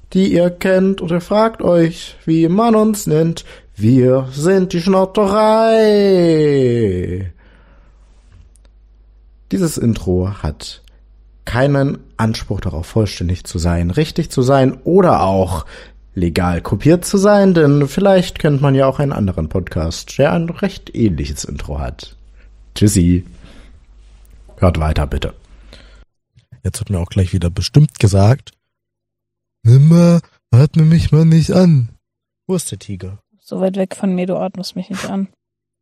die ihr kennt, und ihr fragt euch, wie man uns nennt. Wir sind die Schnotterei. Dieses Intro hat keinen Anspruch darauf, vollständig zu sein, richtig zu sein oder auch legal kopiert zu sein, denn vielleicht kennt man ja auch einen anderen Podcast, der ein recht ähnliches Intro hat. Tschüssi. Hört weiter, bitte. Jetzt wird mir auch gleich wieder bestimmt gesagt, Mama, atme mich mal nicht an. Wo ist der Tiger? So weit weg von mir, du atmest mich nicht an.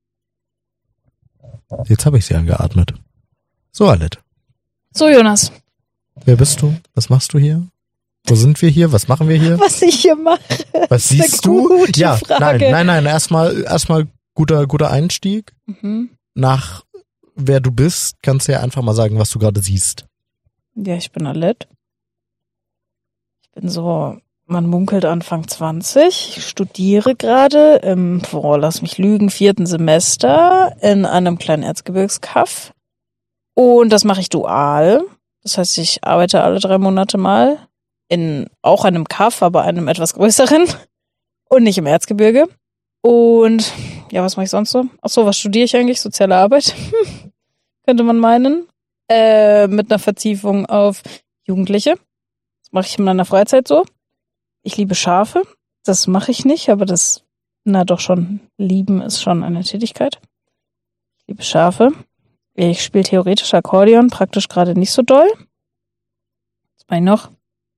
Jetzt habe ich sie angeatmet. So, Alette. So, Jonas. Wer bist du? Was machst du hier? Wo sind wir hier? Was machen wir hier? Was ich hier mache. Was siehst du? Gute Ja, Frage. nein. Erstmal guter Einstieg. Nach wer du bist, kannst du ja einfach mal sagen, was du gerade siehst. Ja, ich bin Alette. Ich bin so, man munkelt Anfang 20. Ich studiere gerade im, lass mich lügen, 4. Semester in einem kleinen Erzgebirgskaff. Und das mache ich dual. Das heißt, ich arbeite alle 3 Monate mal in auch einem Kaff, aber einem etwas größeren und nicht im Erzgebirge. Und ja, was mache ich sonst so? Achso, was studiere ich eigentlich? Soziale Arbeit, könnte man meinen. Mit einer Vertiefung auf Jugendliche. Das mache ich in meiner Freizeit so. Ich liebe Schafe. Das mache ich nicht, aber das, doch schon, lieben ist schon eine Tätigkeit. Ich liebe Schafe. Ich spiele theoretisch Akkordeon, praktisch gerade nicht so doll. Was mache ich noch?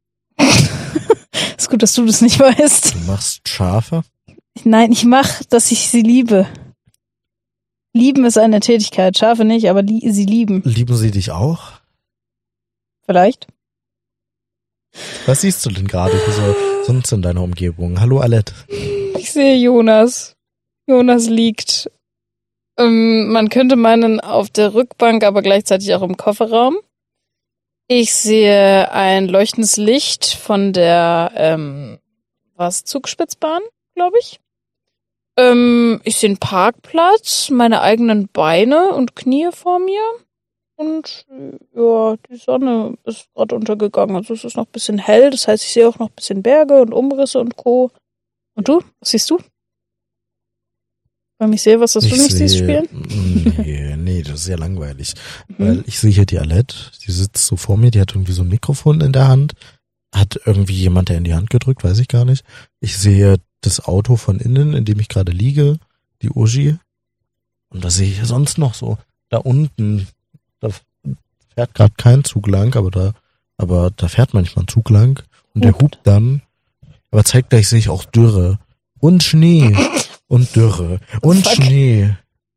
Ist gut, dass du das nicht weißt. Du machst Schafe? Nein, ich mache, dass ich sie liebe. Lieben ist eine Tätigkeit, Schafe nicht, aber sie lieben. Lieben sie dich auch? Vielleicht. Was siehst du denn gerade für sonst in deiner Umgebung? Hallo, Alette. Ich sehe Jonas. Jonas liegt. Man könnte meinen auf der Rückbank, aber gleichzeitig auch im Kofferraum. Ich sehe ein leuchtendes Licht von der Zugspitzbahn, glaube ich. Ich sehe einen Parkplatz, meine eigenen Beine und Knie vor mir. Und ja, die Sonne ist gerade untergegangen. Also es ist noch ein bisschen hell. Das heißt, ich sehe auch noch ein bisschen Berge und Umrisse und Co. Und du? Was siehst du? Wenn ich sehe, was das du nicht siehst, spielen? Nee, das ist ja langweilig. Weil ich sehe hier die Alette, die sitzt so vor mir, die hat irgendwie so ein Mikrofon in der Hand. Hat irgendwie jemand, der in die Hand gedrückt, weiß ich gar nicht. Ich sehe das Auto von innen, in dem ich gerade liege, die Uschi. Und was sehe ich sonst noch so? Da unten, da fährt gerade kein Zug lang, aber da fährt manchmal ein Zug lang und der hupt dann. Aber zeitgleich sehe ich auch Dürre und Schnee und Dürre und Schnee.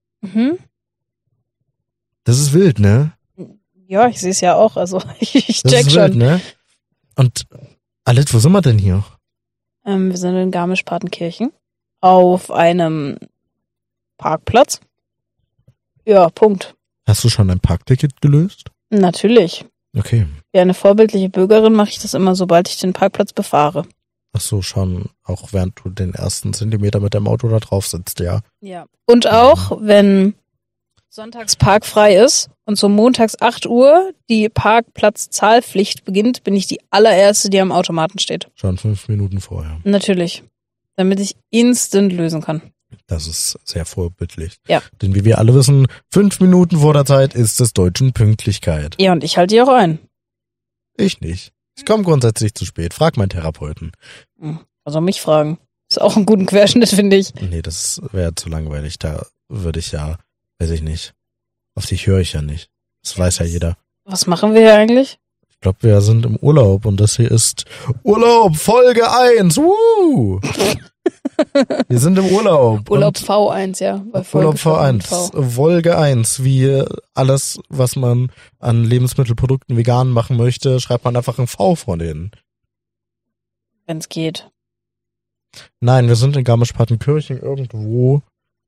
Das ist wild, ne? Ja, ich sehe es ja auch, also ich check das ist schon. Wild, ne? Und Alette, wo sind wir denn hier? Wir sind in Garmisch-Partenkirchen auf einem Parkplatz. Ja, Punkt. Hast du schon ein Parkticket gelöst? Natürlich. Okay. Wie eine vorbildliche Bürgerin mache ich das immer, sobald ich den Parkplatz befahre. Ach so, schon, auch während du den ersten Zentimeter mit dem Auto da drauf sitzt, ja. Ja. Und auch, wenn sonntags parkfrei ist und so montags 8 Uhr die Parkplatzzahlpflicht beginnt, bin ich die allererste, die am Automaten steht. Schon 5 Minuten vorher. Natürlich. Damit ich instant lösen kann. Das ist sehr vorbildlich. Ja. Denn wie wir alle wissen, 5 Minuten vor der Zeit ist des Deutschen Pünktlichkeit. Ja, und ich halte die auch ein. Ich nicht. Ich komme grundsätzlich zu spät. Frag meinen Therapeuten. Also mich fragen. Ist auch ein guter Querschnitt, finde ich. Nee, das wäre zu langweilig. Da würde ich ja, weiß ich nicht. Auf dich höre ich ja nicht. Das weiß ja jeder. Was machen wir hier eigentlich? Ich glaube, wir sind im Urlaub und das hier ist Urlaub Folge 1. Woo! Wir sind im Urlaub. Urlaub V1, ja. Bei Urlaub V1. Folge 1. Wie alles, was man an Lebensmittelprodukten vegan machen möchte, schreibt man einfach ein V von denen. Wenn's geht. Nein, wir sind in Garmisch-Partenkirchen irgendwo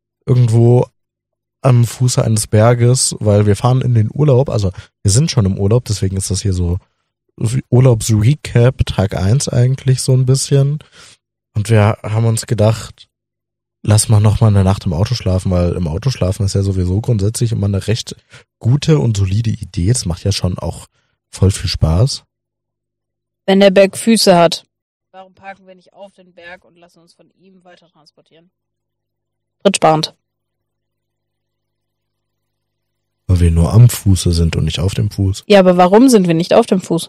am Fuße eines Berges, weil wir fahren in den Urlaub, also wir sind schon im Urlaub, deswegen ist das hier so Urlaubsrecap, Tag 1 eigentlich so ein bisschen. Und wir haben uns gedacht, lass mal noch mal eine Nacht im Auto schlafen, weil im Auto schlafen ist ja sowieso grundsätzlich immer eine recht gute und solide Idee. Es macht ja schon auch voll viel Spaß. Wenn der Berg Füße hat. warum parken wir nicht auf den Berg und lassen uns von ihm weiter transportieren? Spritsparend. Weil wir nur am Fuße sind und nicht auf dem Fuß. Ja, aber warum sind wir nicht auf dem Fuß?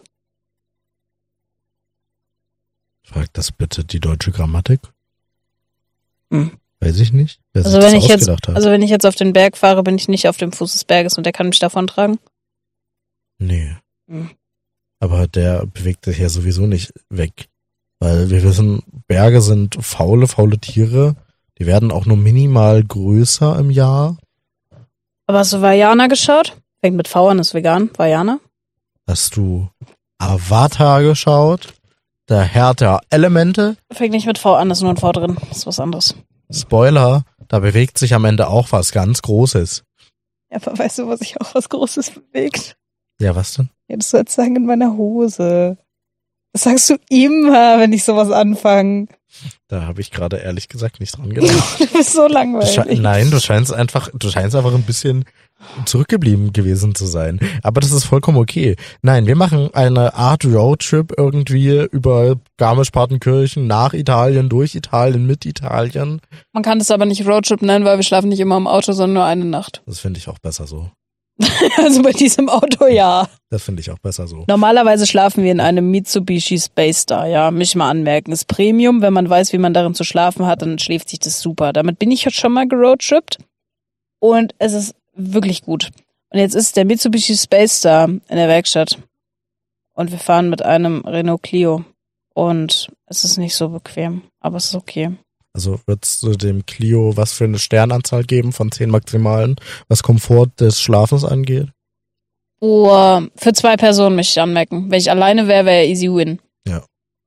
Frag das bitte die deutsche Grammatik. Hm. Weiß ich nicht. Wer sich Also das wenn ich ausgedacht hat. wenn ich jetzt auf den Berg fahre, bin ich nicht auf dem Fuß des Berges und der kann mich davon tragen? Nee. Hm. Aber der bewegt sich ja sowieso nicht weg. Weil wir wissen, Berge sind faule Tiere. Die werden auch nur minimal größer im Jahr. Aber hast du Vajana geschaut? Fängt mit V an, ist vegan. Vajana? Hast du Avatar geschaut? Der Herr der Elemente? Fängt nicht mit V an, ist nur ein V drin. Ist was anderes. Spoiler, da bewegt sich am Ende auch was ganz Großes. Ja, aber weißt du, was sich auch was Großes bewegt? Ja, was denn? Ja, das sollst sagen in meiner Hose. Das sagst du immer, wenn ich sowas anfange. Da habe ich gerade ehrlich gesagt nicht dran gedacht. Du bist so langweilig. Nein, du scheinst einfach ein bisschen zurückgeblieben gewesen zu sein. Aber das ist vollkommen okay. Nein, wir machen eine Art Roadtrip irgendwie über Garmisch-Partenkirchen nach Italien, durch Italien, mit Italien. Man kann es aber nicht Roadtrip nennen, weil wir schlafen nicht immer im Auto, sondern nur eine Nacht. Das finde ich auch besser so. Also bei diesem Auto, ja. Das finde ich auch besser so. Normalerweise schlafen wir in einem Mitsubishi Space Star, ja. Mich mal anmerken. Ist Premium, wenn man weiß, wie man darin zu schlafen hat, dann schläft sich das super. Damit bin ich jetzt schon mal geroadtrippt. Und es ist wirklich gut. Und jetzt ist der Mitsubishi Space Star in der Werkstatt. Und wir fahren mit einem Renault Clio. Und es ist nicht so bequem, aber es ist okay. Also würdest du dem Clio was für eine Sternanzahl geben von 10 maximalen, was Komfort des Schlafens angeht? Oh, für 2 Personen möchte ich anmerken. Wenn ich alleine wäre, wäre easy win. Ja.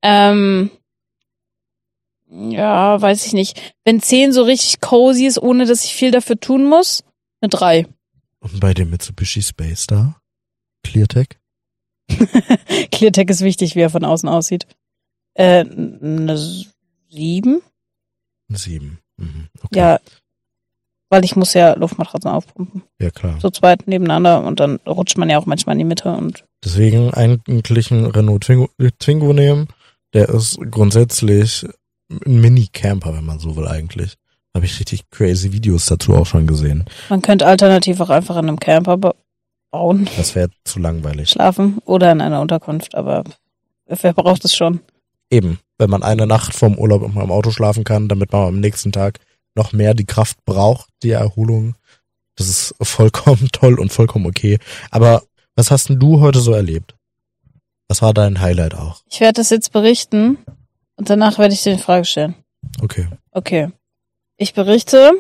Ja, weiß ich nicht. Wenn 10 so richtig cozy ist, ohne dass ich viel dafür tun muss, eine 3. Und bei dem Mitsubishi Space Star? Cleartech? Cleartech ist wichtig, wie er von außen aussieht. Eine 7? 7. Mhm. Okay. Ja, weil ich muss ja Luftmatratzen aufpumpen. Ja, klar. So 2 nebeneinander und dann rutscht man ja auch manchmal in die Mitte. Und Deswegen eigentlich einen Renault Twingo nehmen. Der ist grundsätzlich ein Mini-Camper, wenn man so will eigentlich. Habe ich richtig crazy Videos dazu auch schon gesehen. man könnte alternativ auch einfach in einem Camper bauen, Das wäre zu langweilig. schlafen oder in einer Unterkunft, aber wer braucht es schon? Eben, wenn man eine Nacht vorm Urlaub im Auto schlafen kann, damit man am nächsten Tag noch mehr die Kraft braucht, die Erholung. Das ist vollkommen toll und vollkommen okay. Aber was hast denn du heute so erlebt? Was war dein Highlight auch? Ich werde das jetzt berichten und danach werde ich dir eine Frage stellen. Okay. Okay. Ich berichte.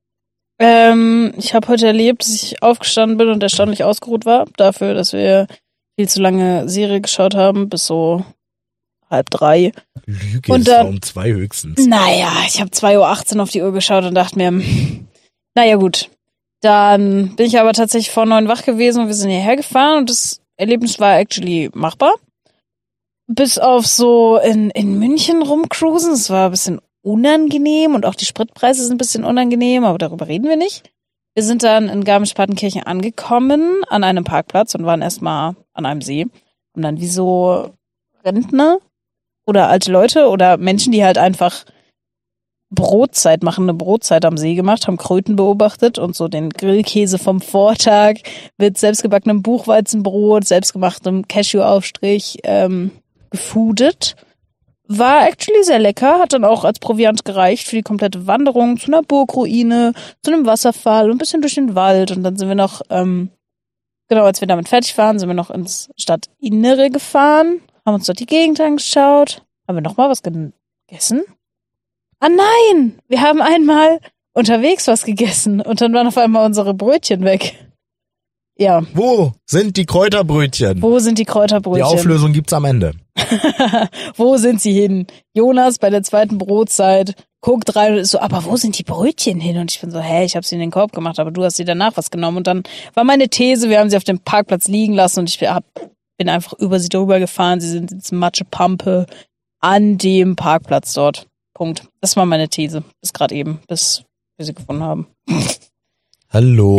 Ich habe heute erlebt, dass ich aufgestanden bin und erstaunlich ausgeruht war. Dafür, dass wir viel zu lange Serie geschaut haben, bis so 2:30. Lüge, Und es war um 2 höchstens. Naja, ich habe 2:18 Uhr auf die Uhr geschaut und dachte mir, naja gut. Dann bin ich aber tatsächlich vor 9 wach gewesen und wir sind hierher gefahren und das Erlebnis war actually machbar. Bis auf so in München rumcruisen, es war ein bisschen unangenehm und auch die Spritpreise sind ein bisschen unangenehm, aber darüber reden wir nicht. Wir sind dann in Garmisch-Partenkirchen angekommen, an einem Parkplatz und waren erstmal an einem See. Und dann wie so Rentner oder alte Leute oder Menschen, die halt einfach Brotzeit machen, eine Brotzeit am See gemacht, haben Kröten beobachtet und so den Grillkäse vom Vortag mit selbstgebackenem Buchweizenbrot, selbstgemachtem Cashew-Aufstrich gefoodet. War actually sehr lecker, hat dann auch als Proviant gereicht für die komplette Wanderung zu einer Burgruine, zu einem Wasserfall und ein bisschen durch den Wald. Und dann sind wir noch, als wir damit fertig waren, sind wir noch ins Stadtinnere gefahren, haben uns dort die Gegend angeschaut. Haben wir nochmal was gegessen? Ah nein! Wir haben einmal unterwegs was gegessen und dann waren auf einmal unsere Brötchen weg. Ja. Wo sind die Kräuterbrötchen? Wo sind die Kräuterbrötchen? Die Auflösung gibt's am Ende. Wo sind sie hin? Jonas bei der zweiten Brotzeit guckt rein und ist so, aber wo sind die Brötchen hin? Und ich bin so, ich habe sie in den Korb gemacht, aber du hast sie danach was genommen. Und dann war meine These, wir haben sie auf dem Parkplatz liegen lassen und ich bin einfach über sie drüber gefahren. Sie sind jetzt Matschepampe an dem Parkplatz dort. Punkt. Das war meine These. Bis gerade eben, bis wir sie gefunden haben. Hallo.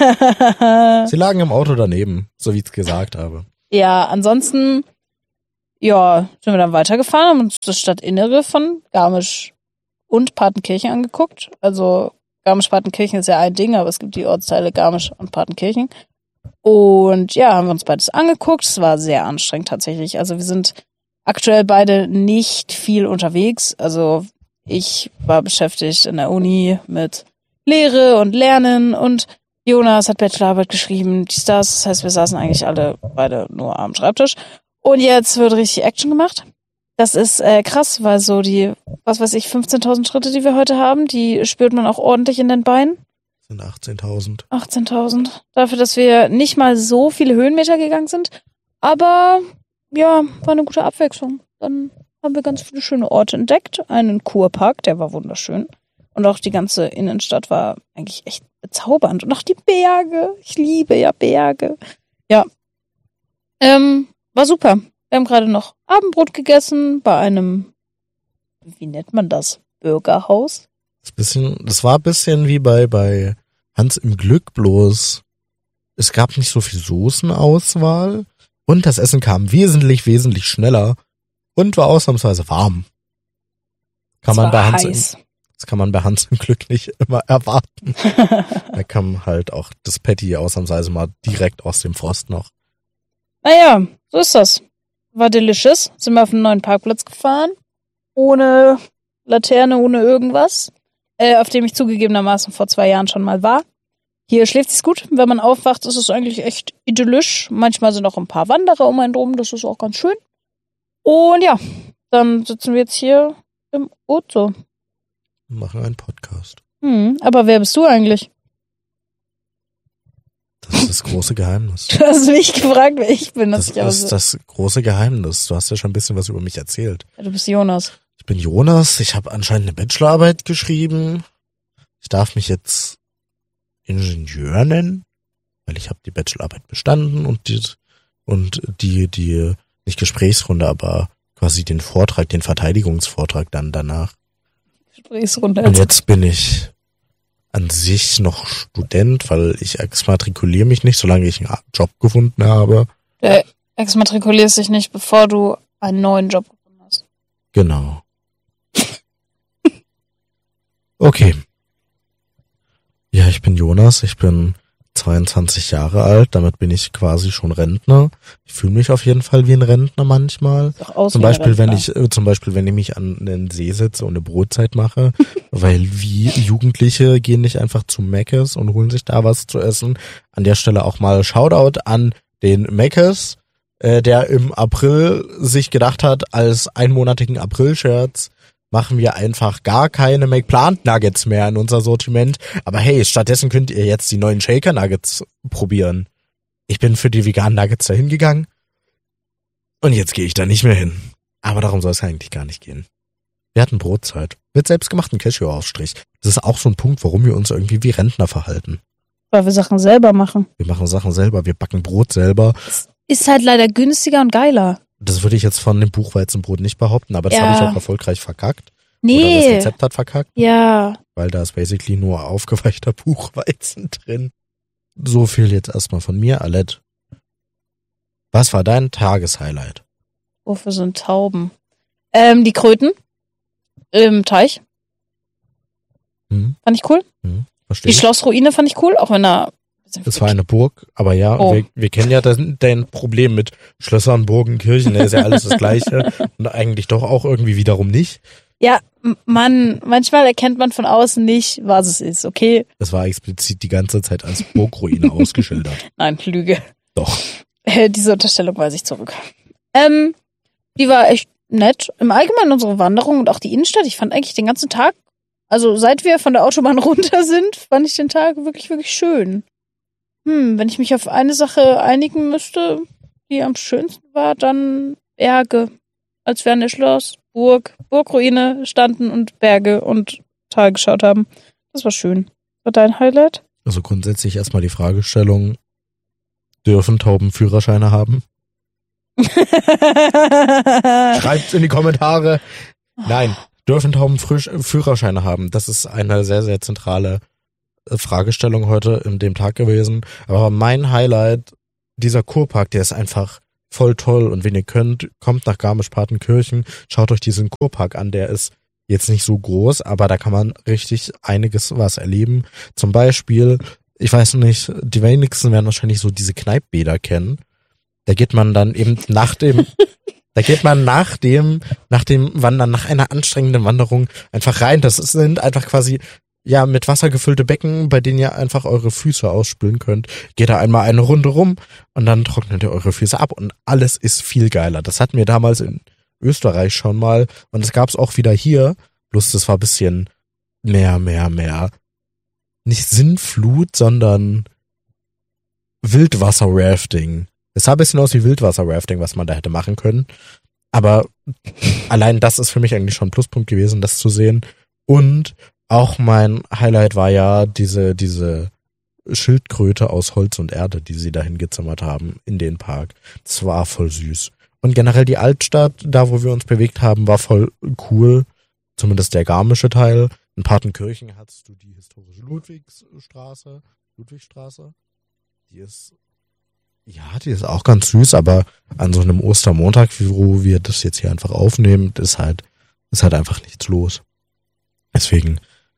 Sie lagen im Auto daneben, so wie ich es gesagt habe. Ja, ansonsten, ja, sind wir dann weitergefahren, haben uns das Stadtinnere von Garmisch und Partenkirchen angeguckt. Also Garmisch-Partenkirchen ist ja ein Ding, aber es gibt die Ortsteile Garmisch und Partenkirchen. Und ja, haben wir uns beides angeguckt. Es war sehr anstrengend tatsächlich. Also wir sind aktuell beide nicht viel unterwegs. Also ich war beschäftigt in der Uni mit Lehre und Lernen und Jonas hat Bachelorarbeit geschrieben, das heißt, wir saßen eigentlich alle beide nur am Schreibtisch. Und jetzt wird richtig Action gemacht. Das ist krass, weil so die, 15.000 Schritte, die wir heute haben, die spürt man auch ordentlich in den Beinen. Das sind 18.000. 18.000. Dafür, dass wir nicht mal so viele Höhenmeter gegangen sind. Aber ja, war eine gute Abwechslung. Dann haben wir ganz viele schöne Orte entdeckt. Einen Kurpark, der war wunderschön. Und auch die ganze Innenstadt war eigentlich echt bezaubernd. Und auch die Berge. Ich liebe ja Berge. Ja. War super. Wir haben gerade noch Abendbrot gegessen bei einem, wie nennt man das? Burgerhaus? Das war ein bisschen wie bei Hans im Glück, bloß es gab nicht so viel Soßenauswahl und das Essen kam wesentlich schneller und war ausnahmsweise warm. Das kann man bei Hans im Glück nicht immer erwarten. Da kam halt auch das Patty ausnahmsweise mal direkt aus dem Frost noch. Naja, so ist das. War delicious. Sind wir auf einen neuen Parkplatz gefahren. Ohne Laterne, ohne irgendwas. Auf dem ich zugegebenermaßen vor 2 Jahren schon mal war. Hier schläft es gut. Wenn man aufwacht, ist es eigentlich echt idyllisch. Manchmal sind auch ein paar Wanderer um einen rum. Das ist auch ganz schön. Und ja, dann sitzen wir jetzt hier im Ozo. Wir machen einen Podcast. Aber wer bist du eigentlich? Das ist das große Geheimnis. Du hast mich gefragt, wer ich bin. Das ist das große Geheimnis. Du hast ja schon ein bisschen was über mich erzählt. Ja, du bist Jonas. Ich bin Jonas. Ich habe anscheinend eine Bachelorarbeit geschrieben. Ich darf mich jetzt Ingenieur nennen, weil ich habe die Bachelorarbeit bestanden und die nicht Gesprächsrunde, aber quasi den Vortrag, den Verteidigungsvortrag dann danach. Gesprächsrunde. Und jetzt bin ich an sich noch Student, weil ich exmatrikuliere mich nicht, solange ich einen Job gefunden habe. Du exmatrikulierst dich nicht, bevor du einen neuen Job gefunden hast. Genau. Okay. Ja, ich bin Jonas, ich bin 22 Jahre alt, damit bin ich quasi schon Rentner. Ich fühle mich auf jeden Fall wie ein Rentner manchmal. Zum Beispiel, wenn ich mich an den See setze und eine Brotzeit mache, weil wie Jugendliche gehen nicht einfach zu Mc's und holen sich da was zu essen. An der Stelle auch mal Shoutout an den Mc's, der im April sich gedacht hat, als einmonatigen April-Scherz, machen wir einfach gar keine McPlant Nuggets mehr in unser Sortiment. Aber hey, stattdessen könnt ihr jetzt die neuen Shaker Nuggets probieren. Ich bin für die veganen Nuggets dahin gegangen und jetzt gehe ich da nicht mehr hin. Aber darum soll es eigentlich gar nicht gehen. Wir hatten Brotzeit mit selbstgemachten Cashew-Aufstrich. Das ist auch so ein Punkt, warum wir uns irgendwie wie Rentner verhalten. Weil wir Sachen selber machen. Wir machen Sachen selber, wir backen Brot selber. Ist halt leider günstiger und geiler. Das würde ich jetzt von dem Buchweizenbrot nicht behaupten, aber das habe ich auch erfolgreich verkackt. Nee. Oder das Rezept hat verkackt. Ja. Weil da ist basically nur aufgeweichter Buchweizen drin. So viel jetzt erstmal von mir, Alette. Was war dein Tageshighlight? Wofür sind Tauben? Die Kröten im Teich. Fand ich cool. Verstehe. Die Schlossruine fand ich cool, auch wenn er... Es war eine Burg, aber ja, wir kennen ja dein Problem mit Schlössern, Burgen, Kirchen, da ist ja alles das Gleiche und eigentlich doch auch irgendwie wiederum nicht. Ja, manchmal erkennt man von außen nicht, was es ist, okay? Das war explizit die ganze Zeit als Burgruine ausgeschildert. Nein, Lüge. Doch. Diese Unterstellung weise ich zurück. Die war echt nett. Im Allgemeinen unsere Wanderung und auch die Innenstadt, ich fand eigentlich den ganzen Tag, also seit wir von der Autobahn runter sind, fand ich den Tag wirklich, wirklich schön. Wenn ich mich auf eine Sache einigen müsste, die am schönsten war, dann Berge. Als wir an der Schloss, Burgruine standen und Berge und Tal geschaut haben. Das war schön. War dein Highlight? Also grundsätzlich erstmal die Fragestellung, dürfen Tauben Führerscheine haben? Schreibt's in die Kommentare. Nein, dürfen Tauben Führerscheine haben? Das ist eine sehr, sehr zentrale Fragestellung heute in dem Tag gewesen. Aber mein Highlight, dieser Kurpark, der ist einfach voll toll. Und wenn ihr könnt, kommt nach Garmisch-Partenkirchen, schaut euch diesen Kurpark an, der ist jetzt nicht so groß, aber da kann man richtig einiges was erleben. Zum Beispiel, ich weiß nicht, die wenigsten werden wahrscheinlich so diese Kneippbäder kennen. Da geht man dann eben nach dem Wandern, nach einer anstrengenden Wanderung einfach rein. Das sind einfach quasi, ja, mit Wasser gefüllte Becken, bei denen ihr einfach eure Füße ausspülen könnt. Geht da einmal eine Runde rum und dann trocknet ihr eure Füße ab und alles ist viel geiler. Das hatten wir damals in Österreich schon mal und das gab's auch wieder hier. Bloß das war ein bisschen mehr. Nicht Sinnflut, sondern Wildwasser-Rafting. Es sah ein bisschen aus wie Wildwasser-Rafting, was man da hätte machen können. Aber allein das ist für mich eigentlich schon ein Pluspunkt gewesen, das zu sehen. Und auch mein Highlight war ja diese Schildkröte aus Holz und Erde, die sie dahin gezimmert haben in den Park. Das war voll süß. Und generell die Altstadt, da wo wir uns bewegt haben, war voll cool. Zumindest der garmische Teil. In Partenkirchen hattest du die historische Ludwigstraße. Die ist auch ganz süß, aber an so einem Ostermontag, wo wir das jetzt hier einfach aufnehmen, ist halt einfach nichts los. Deswegen,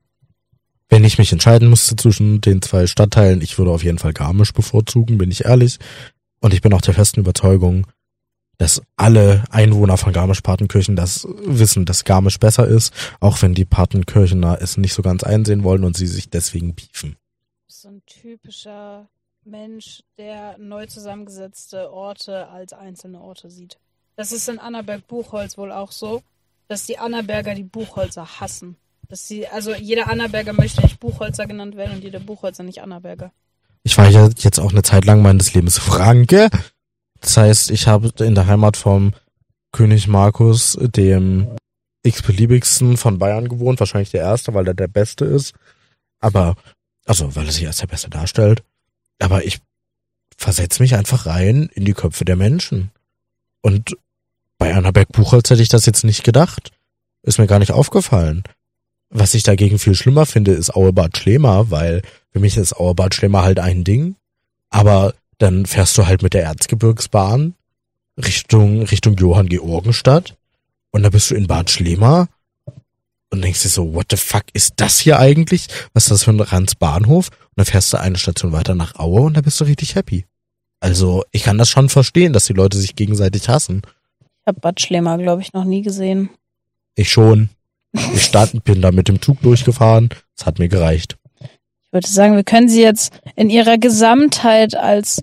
wenn ich mich entscheiden musste zwischen den zwei Stadtteilen, ich würde auf jeden Fall Garmisch bevorzugen, bin ich ehrlich. Und ich bin auch der festen Überzeugung, dass alle Einwohner von Garmisch-Partenkirchen das wissen, dass Garmisch besser ist, auch wenn die Partenkirchener es nicht so ganz einsehen wollen und sie sich deswegen beefen. So ein typischer Mensch, der neu zusammengesetzte Orte als einzelne Orte sieht. Das ist in Annaberg-Buchholz wohl auch so, dass die Annaberger die Buchholzer hassen. Also jeder Annaberger möchte nicht Buchholzer genannt werden und jeder Buchholzer nicht Annaberger. Ich war ja jetzt auch eine Zeit lang meines Lebens Franke. Das heißt, ich habe in der Heimat vom König Markus, dem x-beliebigsten von Bayern gewohnt, wahrscheinlich der Erste, weil er der Beste ist. Aber, also, weil er sich als der Beste darstellt. Aber ich versetze mich einfach rein in die Köpfe der Menschen. Und bei Annaberg-Buchholz hätte ich das jetzt nicht gedacht. Ist mir gar nicht aufgefallen. Was ich dagegen viel schlimmer finde, ist Auebad Schlema, weil für mich ist Auebad Schlema halt ein Ding. Aber dann fährst du halt mit der Erzgebirgsbahn Richtung Johann Georgenstadt und da bist du in Bad Schlema und denkst dir so, what the fuck ist das hier eigentlich? Was ist das für ein Ranz-Bahnhof? Und dann fährst du eine Station weiter nach Aue und da bist du richtig happy. Also ich kann das schon verstehen, dass die Leute sich gegenseitig hassen. Ich habe Bad Schlema, glaube ich, noch nie gesehen. Ich schon. Ich bin da mit dem Zug durchgefahren. Das hat mir gereicht. Ich würde sagen, wir können sie jetzt in ihrer Gesamtheit als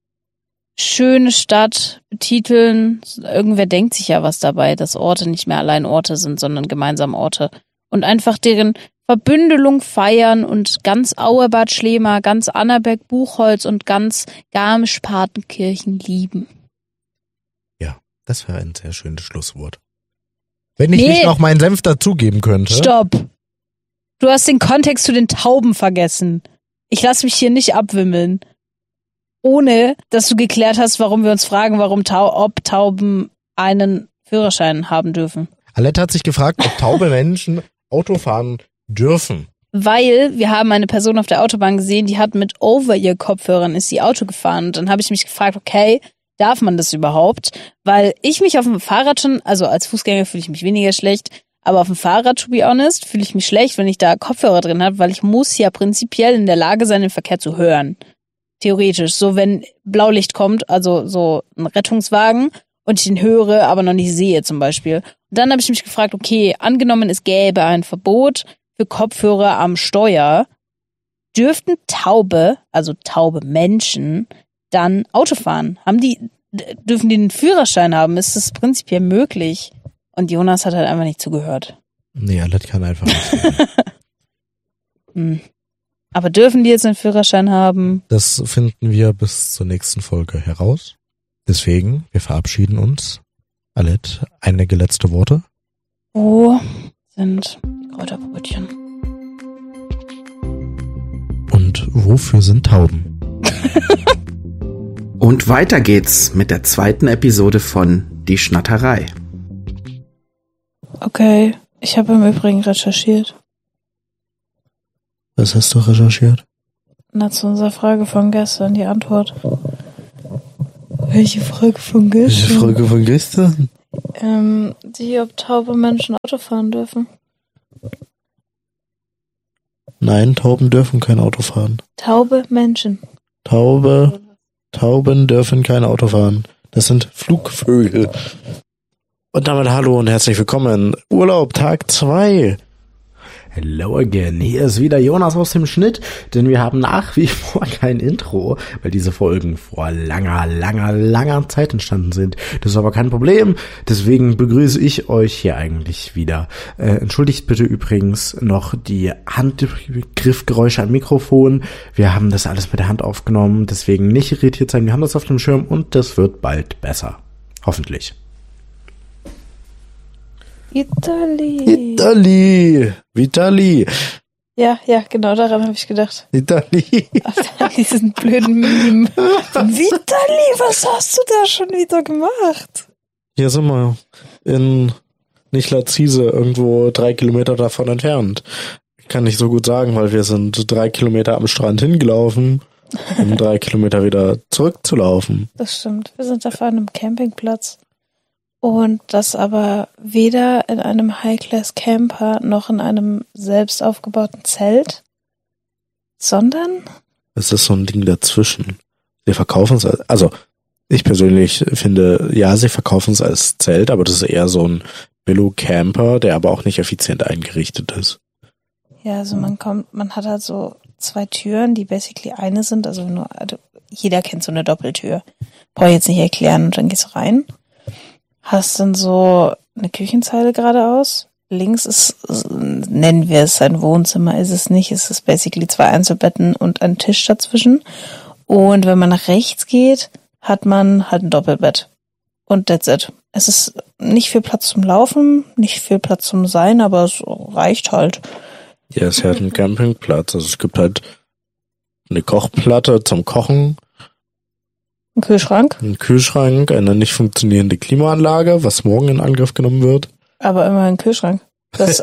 schöne Stadt betiteln. Irgendwer denkt sich ja was dabei, dass Orte nicht mehr allein Orte sind, sondern gemeinsam Orte. Und einfach deren Verbündelung feiern und ganz Auebad Schlema, ganz Annaberg-Buchholz und ganz Garmisch-Partenkirchen lieben. Ja, das wäre ein sehr schönes Schlusswort. Wenn ich nicht noch meinen Senf dazugeben könnte. Stopp! Du hast den Kontext zu den Tauben vergessen. Ich lasse mich hier nicht abwimmeln. Ohne, dass du geklärt hast, warum wir uns fragen, ob Tauben einen Führerschein haben dürfen. Alette hat sich gefragt, ob taube Menschen Auto fahren dürfen. Weil wir haben eine Person auf der Autobahn gesehen, die hat mit Over-Ear-Kopfhörern ist die Auto gefahren. Und dann habe ich mich gefragt, okay, darf man das überhaupt? Weil ich mich auf dem Fahrrad schon, also als Fußgänger fühle ich mich weniger schlecht, aber auf dem Fahrrad, to be honest, fühle ich mich schlecht, wenn ich da Kopfhörer drin habe, weil ich muss ja prinzipiell in der Lage sein, den Verkehr zu hören. Theoretisch. So, wenn Blaulicht kommt, also so ein Rettungswagen und ich den höre, aber noch nicht sehe zum Beispiel. Und dann habe ich mich gefragt, okay, angenommen es gäbe ein Verbot für Kopfhörer am Steuer, dürften taube Menschen dann Auto fahren? Dürfen die einen Führerschein haben? Ist das prinzipiell möglich? Und Jonas hat halt einfach nicht zugehört. Nee, Alette kann einfach nicht. Aber dürfen die jetzt einen Führerschein haben? Das finden wir bis zur nächsten Folge heraus. Deswegen, wir verabschieden uns. Alette, einige letzte Worte? Wo sind die Kräuterbrötchen? Und wofür sind Tauben? Und weiter geht's mit der zweiten Episode von Die Schnatterei. Okay, ich habe im Übrigen recherchiert. Was hast du recherchiert? Na, zu unserer Frage von gestern, die Antwort. Welche Frage von gestern? Welche Frage von gestern? Die, ob taube Menschen Auto fahren dürfen. Nein, Tauben dürfen kein Auto fahren. Taube Menschen. Tauben dürfen kein Auto fahren. Das sind Flugvögel. Und damit hallo und herzlich willkommen. Urlaub, Tag 2. Hello again, hier ist wieder Jonas aus dem Schnitt, denn wir haben nach wie vor kein Intro, weil diese Folgen vor langer Zeit entstanden sind. Das ist aber kein Problem, deswegen begrüße ich euch hier eigentlich wieder. Entschuldigt bitte übrigens noch die Handgriffgeräusche am Mikrofon. Wir haben das alles mit der Hand aufgenommen, deswegen nicht irritiert sein, wir haben das auf dem Schirm und das wird bald besser. Hoffentlich. Vitali. Ja, genau, daran habe ich gedacht. Vitali. An diesen blöden Meme. Vitali, was hast du da schon wieder gemacht? Hier sind wir in nicht Lazise, irgendwo 3 Kilometer davon entfernt. Kann nicht so gut sagen, weil wir sind 3 Kilometer am Strand hingelaufen, um 3 Kilometer wieder zurückzulaufen. Das stimmt, wir sind auf einem Campingplatz. Und das aber weder in einem High-Class-Camper noch in einem selbst aufgebauten Zelt, sondern... Es ist so ein Ding dazwischen. Sie verkaufen es also ich persönlich finde, ja, sie verkaufen es als Zelt, aber das ist eher so ein Billo-Camper, der aber auch nicht effizient eingerichtet ist. Ja, also man hat halt so 2 Türen, die basically eine sind, also jeder kennt so eine Doppeltür. Brauche ich jetzt nicht erklären und dann gehst du rein. Hast dann so eine Küchenzeile geradeaus. Links ist, nennen wir es ein Wohnzimmer, ist es nicht. Es ist basically 2 Einzelbetten und ein Tisch dazwischen. Und wenn man nach rechts geht, hat man halt ein Doppelbett. Und that's it. Es ist nicht viel Platz zum Laufen, nicht viel Platz zum Sein, aber es reicht halt. Ja, es ist halt ein Campingplatz. Also es gibt halt eine Kochplatte zum Kochen. Ein Kühlschrank? Ein Kühlschrank, eine nicht funktionierende Klimaanlage, was morgen in Angriff genommen wird. Aber immer ein Kühlschrank. Dass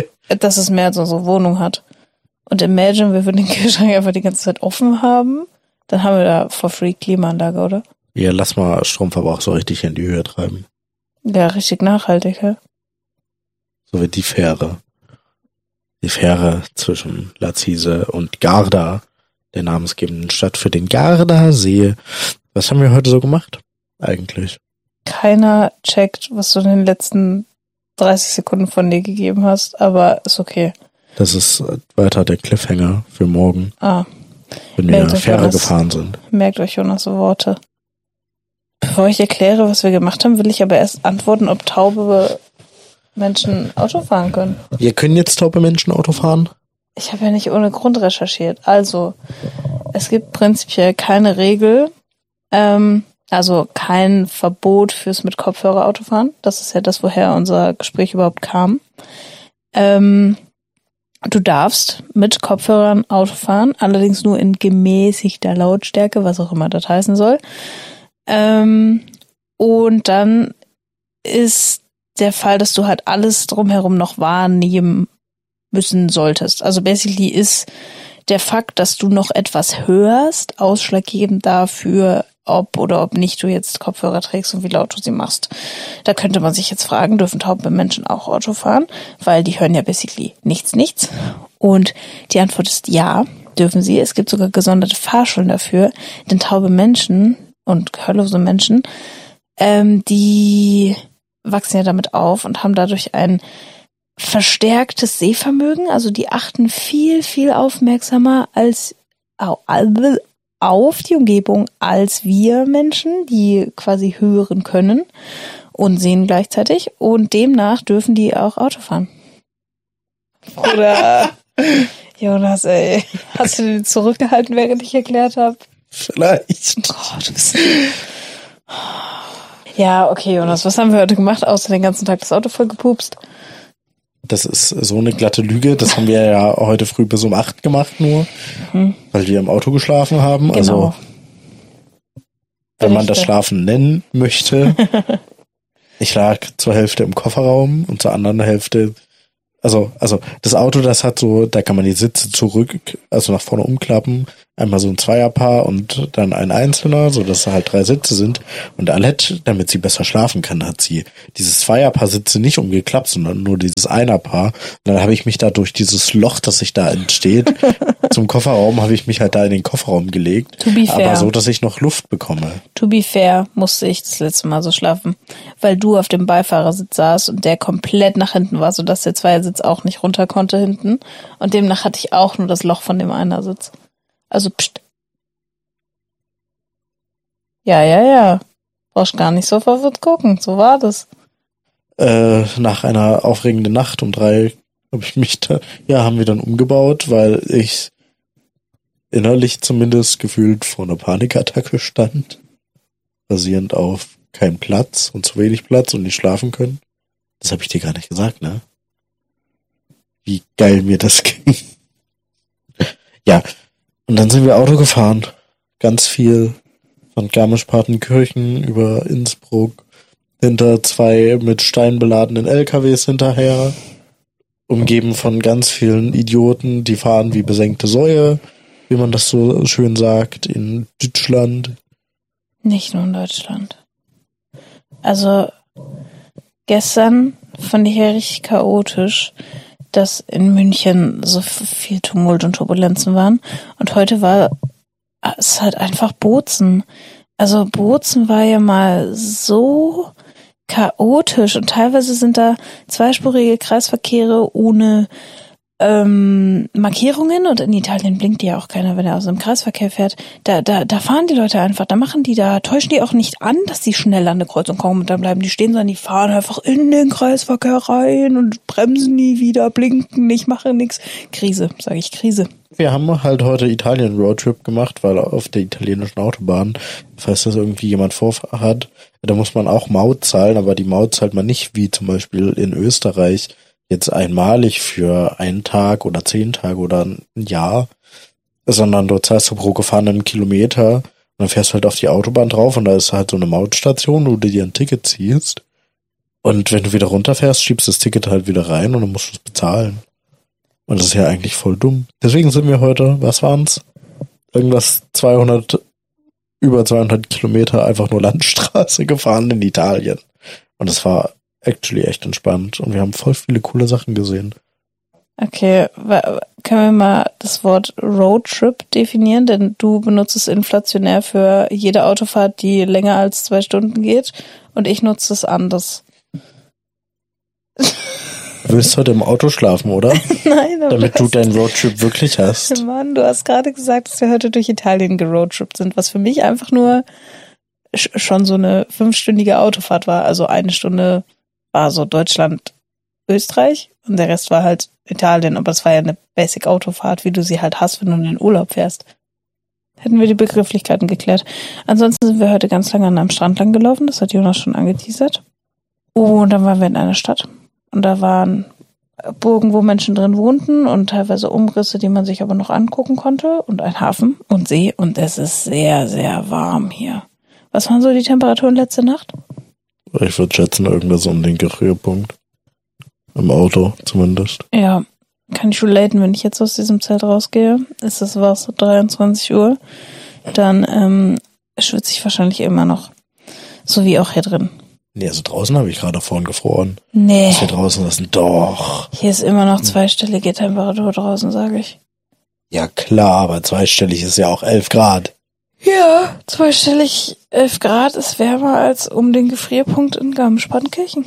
es mehr als unsere Wohnung hat. Und imagine, wir würden den Kühlschrank einfach die ganze Zeit offen haben. Dann haben wir da for free Klimaanlage, oder? Ja, lass mal Stromverbrauch so richtig in die Höhe treiben. Ja, richtig nachhaltig, ja. So wie die Fähre. Die Fähre zwischen Lazise und Garda, der namensgebenden Stadt für den Gardasee. Was haben wir heute so gemacht, eigentlich? Keiner checkt, was du in den letzten 30 Sekunden von dir gegeben hast, aber ist okay. Das ist weiter der Cliffhanger für morgen. Wenn wir Merkt Fähre gefahren sind. Merkt euch Jonas so Worte. Bevor ich erkläre, was wir gemacht haben, will ich aber erst antworten, ob taube Menschen Auto fahren können. Wir können jetzt taube Menschen Auto fahren? Ich habe ja nicht ohne Grund recherchiert. Also, es gibt prinzipiell keine Regel, also kein Verbot fürs mit Kopfhörer Autofahren. Das ist ja das, woher unser Gespräch überhaupt kam. Du darfst mit Kopfhörern Auto fahren, allerdings nur in gemäßigter Lautstärke, was auch immer das heißen soll. Und dann ist der Fall, dass du halt alles drumherum noch wahrnehmen müssen solltest. Also basically ist der Fakt, dass du noch etwas hörst, ausschlaggebend dafür, ob oder ob nicht du jetzt Kopfhörer trägst und wie laut du sie machst. Da könnte man sich jetzt fragen, dürfen taube Menschen auch Auto fahren? Weil die hören ja basically nichts. Und die Antwort ist ja, dürfen sie. Es gibt sogar gesonderte Fahrschulen dafür, denn taube Menschen und gehörlose Menschen, die wachsen ja damit auf und haben dadurch ein verstärktes Sehvermögen, also die achten viel aufmerksamer als auf die Umgebung als wir Menschen, die quasi hören können und sehen gleichzeitig, und demnach dürfen die auch Auto fahren. Oder Jonas, ey, hast du den zurückgehalten, während ich erklärt habe? Vielleicht. Oh, du bist... Ja, okay, Jonas, was haben wir heute gemacht, außer den ganzen Tag das Auto voll gepupst? Das ist so eine glatte Lüge. Das haben wir ja heute früh bis um 8 gemacht nur, weil wir im Auto geschlafen haben. Genau. Also, wenn man das Schlafen nennen möchte. Ich lag zur Hälfte im Kofferraum und zur anderen Hälfte Also das Auto, das hat so, da kann man die Sitze also nach vorne umklappen, einmal so ein Zweierpaar und dann ein Einzelner, so dass da halt 3 Sitze sind. Und Alette, damit sie besser schlafen kann, hat sie dieses Zweierpaar Sitze nicht umgeklappt, sondern nur dieses Einerpaar. Und dann habe ich mich da durch dieses Loch, das sich da entsteht, zum Kofferraum, habe ich mich halt da in den Kofferraum gelegt. To be fair. Aber so, dass ich noch Luft bekomme. To be fair, musste ich das letzte Mal so schlafen, weil du auf dem Beifahrersitz saßt und der komplett nach hinten war, sodass der Zweiersitz auch nicht runter konnte hinten. Und demnach hatte ich auch nur das Loch von dem Einersitz. Also pst. Ja. Brauchst gar nicht so verwirrt gucken. So war das. Nach einer aufregenden Nacht um 3 haben wir dann umgebaut, weil ich innerlich zumindest gefühlt vor einer Panikattacke stand. Basierend auf kein Platz und zu wenig Platz und nicht schlafen können. Das habe ich dir gar nicht gesagt, ne? Wie geil mir das ging. Ja, und dann sind wir Auto gefahren. Ganz viel von Garmisch-Partenkirchen über Innsbruck, hinter 2 mit Stein beladenen LKWs hinterher, umgeben von ganz vielen Idioten, die fahren wie besenkte Säue, wie man das so schön sagt, in Deutschland. Nicht nur in Deutschland. Also gestern fand ich ja richtig chaotisch, dass in München so viel Tumult und Turbulenzen waren. Und heute war es halt einfach Bozen. Also Bozen war ja mal so chaotisch und teilweise sind da zweispurige Kreisverkehre ohne Markierungen und in Italien blinkt ja auch keiner, wenn er aus dem Kreisverkehr fährt. Da fahren die Leute einfach, da täuschen die auch nicht an, dass die schnell an eine Kreuzung kommen und dann bleiben die stehen, sondern die fahren einfach in den Kreisverkehr rein und bremsen nie wieder, blinken nicht, machen nichts. Krise, sage ich, Krise. Wir haben halt heute Italien-Roadtrip gemacht, weil auf der italienischen Autobahn, falls das irgendwie jemand vorhat, da muss man auch Maut zahlen, aber die Maut zahlt man nicht wie zum Beispiel in Österreich jetzt einmalig für einen Tag oder 10 Tage oder ein Jahr, sondern dort zahlst du pro gefahrenen Kilometer und dann fährst du halt auf die Autobahn drauf und da ist halt so eine Mautstation, wo du dir ein Ticket ziehst und wenn du wieder runterfährst, schiebst das Ticket halt wieder rein und dann musst du es bezahlen. Und das ist ja eigentlich voll dumm. Deswegen sind wir heute, was waren's? Irgendwas über 200 Kilometer einfach nur Landstraße gefahren in Italien. Und das war actually echt entspannt und wir haben voll viele coole Sachen gesehen. Okay, können wir mal das Wort Roadtrip definieren? Denn du benutzt es inflationär für jede Autofahrt, die länger als 2 Stunden geht und ich nutze es anders. Du willst heute im Auto schlafen, oder? Nein, aber damit du deinen Roadtrip wirklich hast. Mann, du hast gerade gesagt, dass wir heute durch Italien geroadtrippt sind, was für mich einfach nur schon so eine 5-stündige Autofahrt war. Also 1 Stunde war so Deutschland, Österreich und der Rest war halt Italien. Aber es war ja eine Basic-Autofahrt, wie du sie halt hast, wenn du in den Urlaub fährst. Hätten wir die Begrifflichkeiten geklärt. Ansonsten sind wir heute ganz lange an einem Strand lang gelaufen. Das hat Jonas schon angeteasert. Und dann waren wir in einer Stadt. Und da waren Burgen, wo Menschen drin wohnten und teilweise Umrisse, die man sich aber noch angucken konnte. Und ein Hafen und See. Und es ist sehr, sehr warm hier. Was waren so die Temperaturen letzte Nacht? Ich würde schätzen, irgendwas um den Gefrierpunkt. Im Auto zumindest. Ja, kann ich relaten, wenn ich jetzt aus diesem Zelt rausgehe, ist es was, 23 Uhr, dann schwitze ich wahrscheinlich immer noch. So wie auch hier drin. Nee, also draußen habe ich gerade vorhin gefroren. Nee. Was wir draußen lassen, doch. Hier ist immer noch zweistellige Temperatur draußen, sage ich. Ja klar, aber zweistellig ist ja auch 11 Grad. Ja, zweistellig 11 Grad ist wärmer als um den Gefrierpunkt in Garmisch-Partenkirchen.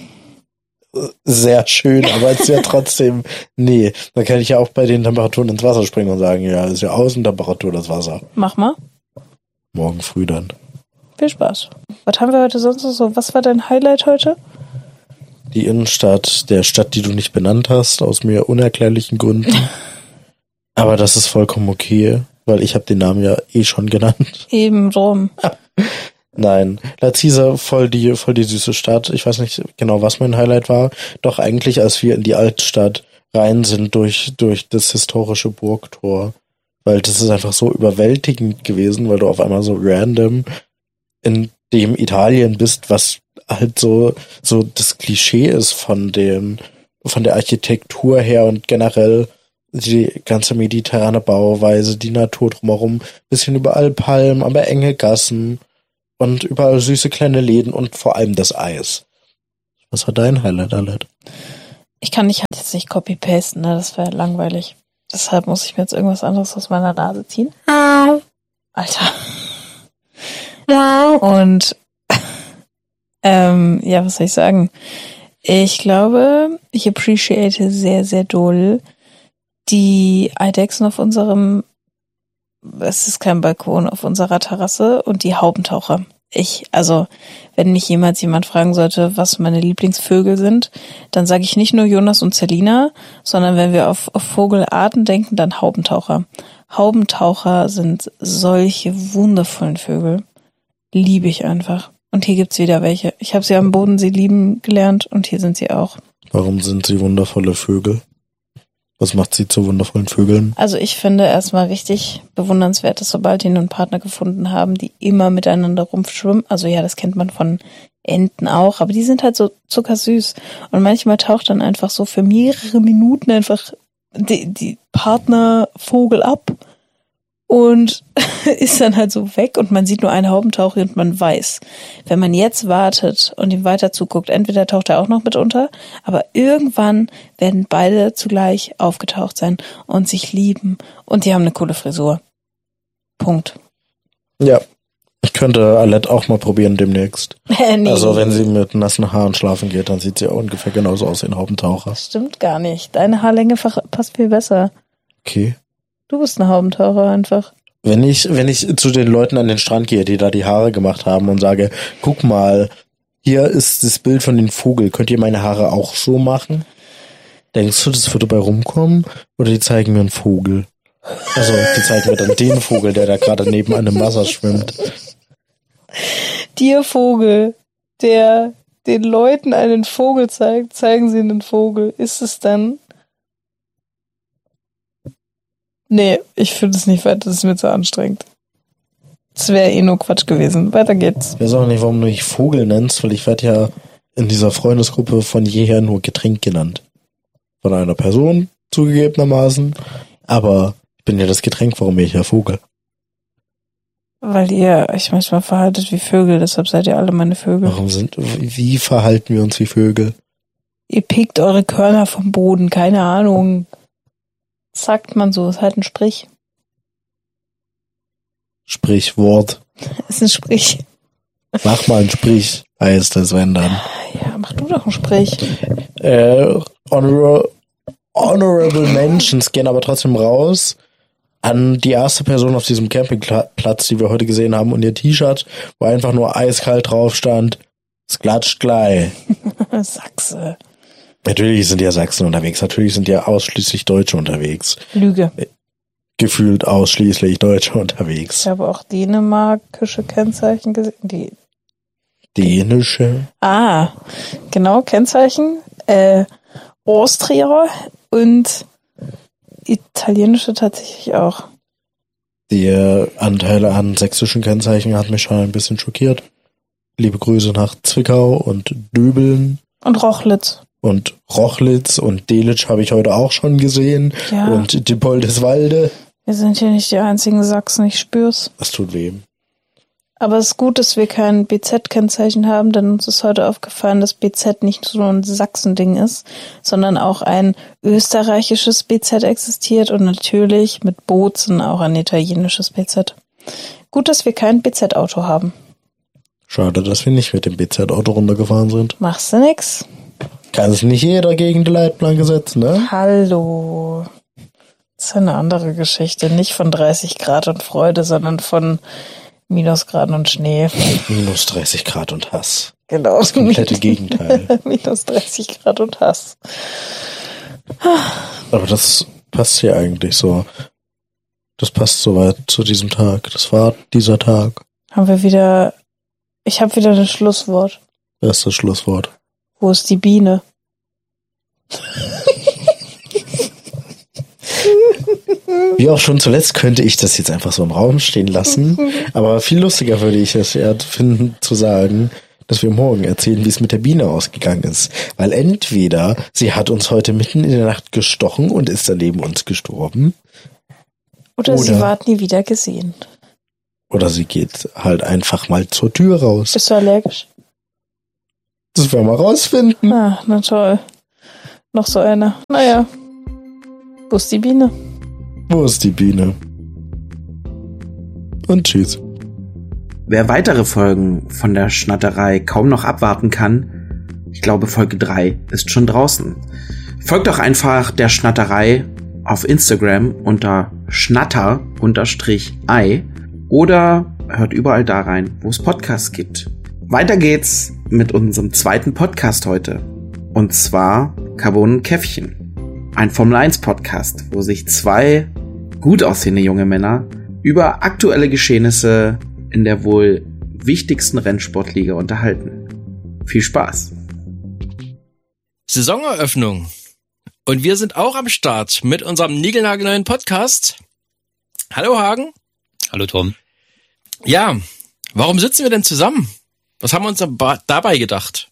Sehr schön, aber es ist ja trotzdem, nee, dann kann ich ja auch bei den Temperaturen ins Wasser springen und sagen, ja, ist ja Außentemperatur das Wasser. Mach mal. Morgen früh dann. Viel Spaß. Was haben wir heute sonst noch so? Was war dein Highlight heute? Die Innenstadt der Stadt, die du nicht benannt hast, aus mir unerklärlichen Gründen. Aber das ist vollkommen okay, weil ich habe den Namen ja eh schon genannt. Eben drum. Nein, Lazise, voll die süße Stadt. Ich weiß nicht genau, was mein Highlight war. Doch eigentlich, als wir in die Altstadt rein sind durch das historische Burgtor. Weil das ist einfach so überwältigend gewesen, weil du auf einmal so random in dem Italien bist, was halt so das Klischee ist von den von der Architektur her und generell die ganze mediterrane Bauweise, die Natur drumherum, bisschen überall Palmen, aber enge Gassen und überall süße kleine Läden und vor allem das Eis. Was war dein Highlight, Aled? Ich kann jetzt nicht copy-pasten, ne? Das wäre langweilig. Deshalb muss ich mir jetzt irgendwas anderes aus meiner Nase ziehen. Alter. Und ja, was soll ich sagen? Ich glaube, ich appreciate sehr, sehr doll die Eidechsen auf unserem, es ist kein Balkon, auf unserer Terrasse und die Haubentaucher. Also, wenn mich jemals jemand fragen sollte, was meine Lieblingsvögel sind, dann sage ich nicht nur Jonas und Selina, sondern wenn wir auf Vogelarten denken, dann Haubentaucher. Haubentaucher sind solche wundervollen Vögel. Liebe ich einfach. Und hier gibt's wieder welche. Ich habe sie am Bodensee lieben gelernt und hier sind sie auch. Warum sind sie wundervolle Vögel? Was macht sie zu wundervollen Vögeln? Also ich finde erstmal richtig bewundernswert, dass sobald die einen Partner gefunden haben, die immer miteinander rumschwimmen. Also ja, das kennt man von Enten auch, aber die sind halt so zuckersüß. Und manchmal taucht dann einfach so für mehrere Minuten einfach die Partnervogel ab und ist dann halt so weg und man sieht nur einen Haubentaucher und man weiß, wenn man jetzt wartet und ihm weiter zuguckt, entweder taucht er auch noch mit unter, aber irgendwann werden beide zugleich aufgetaucht sein und sich lieben und die haben eine coole Frisur. Punkt. Ja, ich könnte Aled auch mal probieren demnächst. Nee. Also wenn sie mit nassen Haaren schlafen geht, dann sieht sie ungefähr genauso aus wie ein Haubentaucher. Das stimmt gar nicht. Deine Haarlänge passt viel besser. Okay. Du bist ein Haubentaucher einfach. Wenn ich zu den Leuten an den Strand gehe, die da die Haare gemacht haben und sage, guck mal, hier ist das Bild von dem Vogel, könnt ihr meine Haare auch so machen? Denkst du, das würde dabei rumkommen? Oder die zeigen mir einen Vogel? Also, die zeigen mir dann den Vogel, der da gerade neben einem Wasser schwimmt. Dir Vogel, der den Leuten einen Vogel zeigt, zeigen sie einen Vogel. Ist es dann? Nee, ich finde es nicht weiter, das ist mir zu anstrengend. Das wäre nur Quatsch gewesen. Weiter geht's. Ich weiß auch nicht, warum du mich Vogel nennst, weil ich werde ja in dieser Freundesgruppe von jeher nur Getränk genannt. Von einer Person, zugegebenermaßen. Aber ich bin ja das Getränk, warum bin ich ja Vogel? Weil ihr euch manchmal verhaltet wie Vögel, deshalb seid ihr alle meine Vögel. Wie verhalten wir uns wie Vögel? Ihr pickt eure Körner vom Boden, keine Ahnung. Sagt man so, ist halt ein Sprich. Sprichwort. Ist ein Sprich. Mach mal ein Sprich, heißt das, wenn dann. Ja, mach du doch einen Sprich. Honorable Mentions gehen aber trotzdem raus an die erste Person auf diesem Campingplatz, die wir heute gesehen haben, und ihr T-Shirt, wo einfach nur eiskalt drauf stand, es klatscht gleich. Sachse. Natürlich sind ja Sachsen unterwegs, natürlich sind ja ausschließlich Deutsche unterwegs. Lüge. Gefühlt ausschließlich Deutsche unterwegs. Ich habe auch dänemarkische Kennzeichen gesehen. Dänische? Ah, genau, Kennzeichen. Austria und italienische tatsächlich auch. Die Anteile an sächsischen Kennzeichen hat mich schon ein bisschen schockiert. Liebe Grüße nach Zwickau und Döbeln. Und Rochlitz. Und Rochlitz und Delitzsch habe ich heute auch schon gesehen. Ja. Und Dippoldeswalde. Wir sind hier nicht die einzigen Sachsen, ich spür's. Das tut weh. Aber es ist gut, dass wir kein BZ-Kennzeichen haben, denn uns ist heute aufgefallen, dass BZ nicht so ein Sachsen-Ding ist, sondern auch ein österreichisches BZ existiert und natürlich mit Bozen auch ein italienisches BZ. Gut, dass wir kein BZ-Auto haben. Schade, dass wir nicht mit dem BZ-Auto runtergefahren sind. Machst du nix? Kann es nicht jeder gegen die Leitplanke setzen, ne? Hallo. Das ist eine andere Geschichte. Nicht von 30 Grad und Freude, sondern von Minusgraden und Schnee. Minus 30 Grad und Hass. Genau. Das komplette Gegenteil. Minus 30 Grad und Hass. Aber das passt hier eigentlich so. Das passt soweit zu diesem Tag. Das war dieser Tag. Ich habe wieder ein Schlusswort. Das ist das Schlusswort. Wo ist die Biene? Wie auch schon zuletzt könnte ich das jetzt einfach so im Raum stehen lassen. Aber viel lustiger würde ich es ja finden, zu sagen, dass wir morgen erzählen, wie es mit der Biene ausgegangen ist. Weil entweder sie hat uns heute mitten in der Nacht gestochen und ist dann neben uns gestorben. Oder sie ward nie wieder gesehen. Oder sie geht halt einfach mal zur Tür raus. Bist du allergisch? Das werden wir rausfinden. Ah, na toll. Noch so einer. Naja. Wo ist die Biene? Wo ist die Biene? Und tschüss. Wer weitere Folgen von der Schnatterei kaum noch abwarten kann, ich glaube Folge 3 ist schon draußen. Folgt doch einfach der Schnatterei auf Instagram unter schnatter_ei oder hört überall da rein, wo es Podcasts gibt. Weiter geht's mit unserem zweiten Podcast heute. Und zwar Carbon und Käffchen. Ein Formel 1 Podcast, wo sich zwei gut aussehende junge Männer über aktuelle Geschehnisse in der wohl wichtigsten Rennsportliga unterhalten. Viel Spaß! Saisoneröffnung. Und wir sind auch am Start mit unserem niegelnagelneuen Podcast. Hallo Hagen. Hallo Tom. Ja, warum sitzen wir denn zusammen? Was haben wir uns dabei gedacht?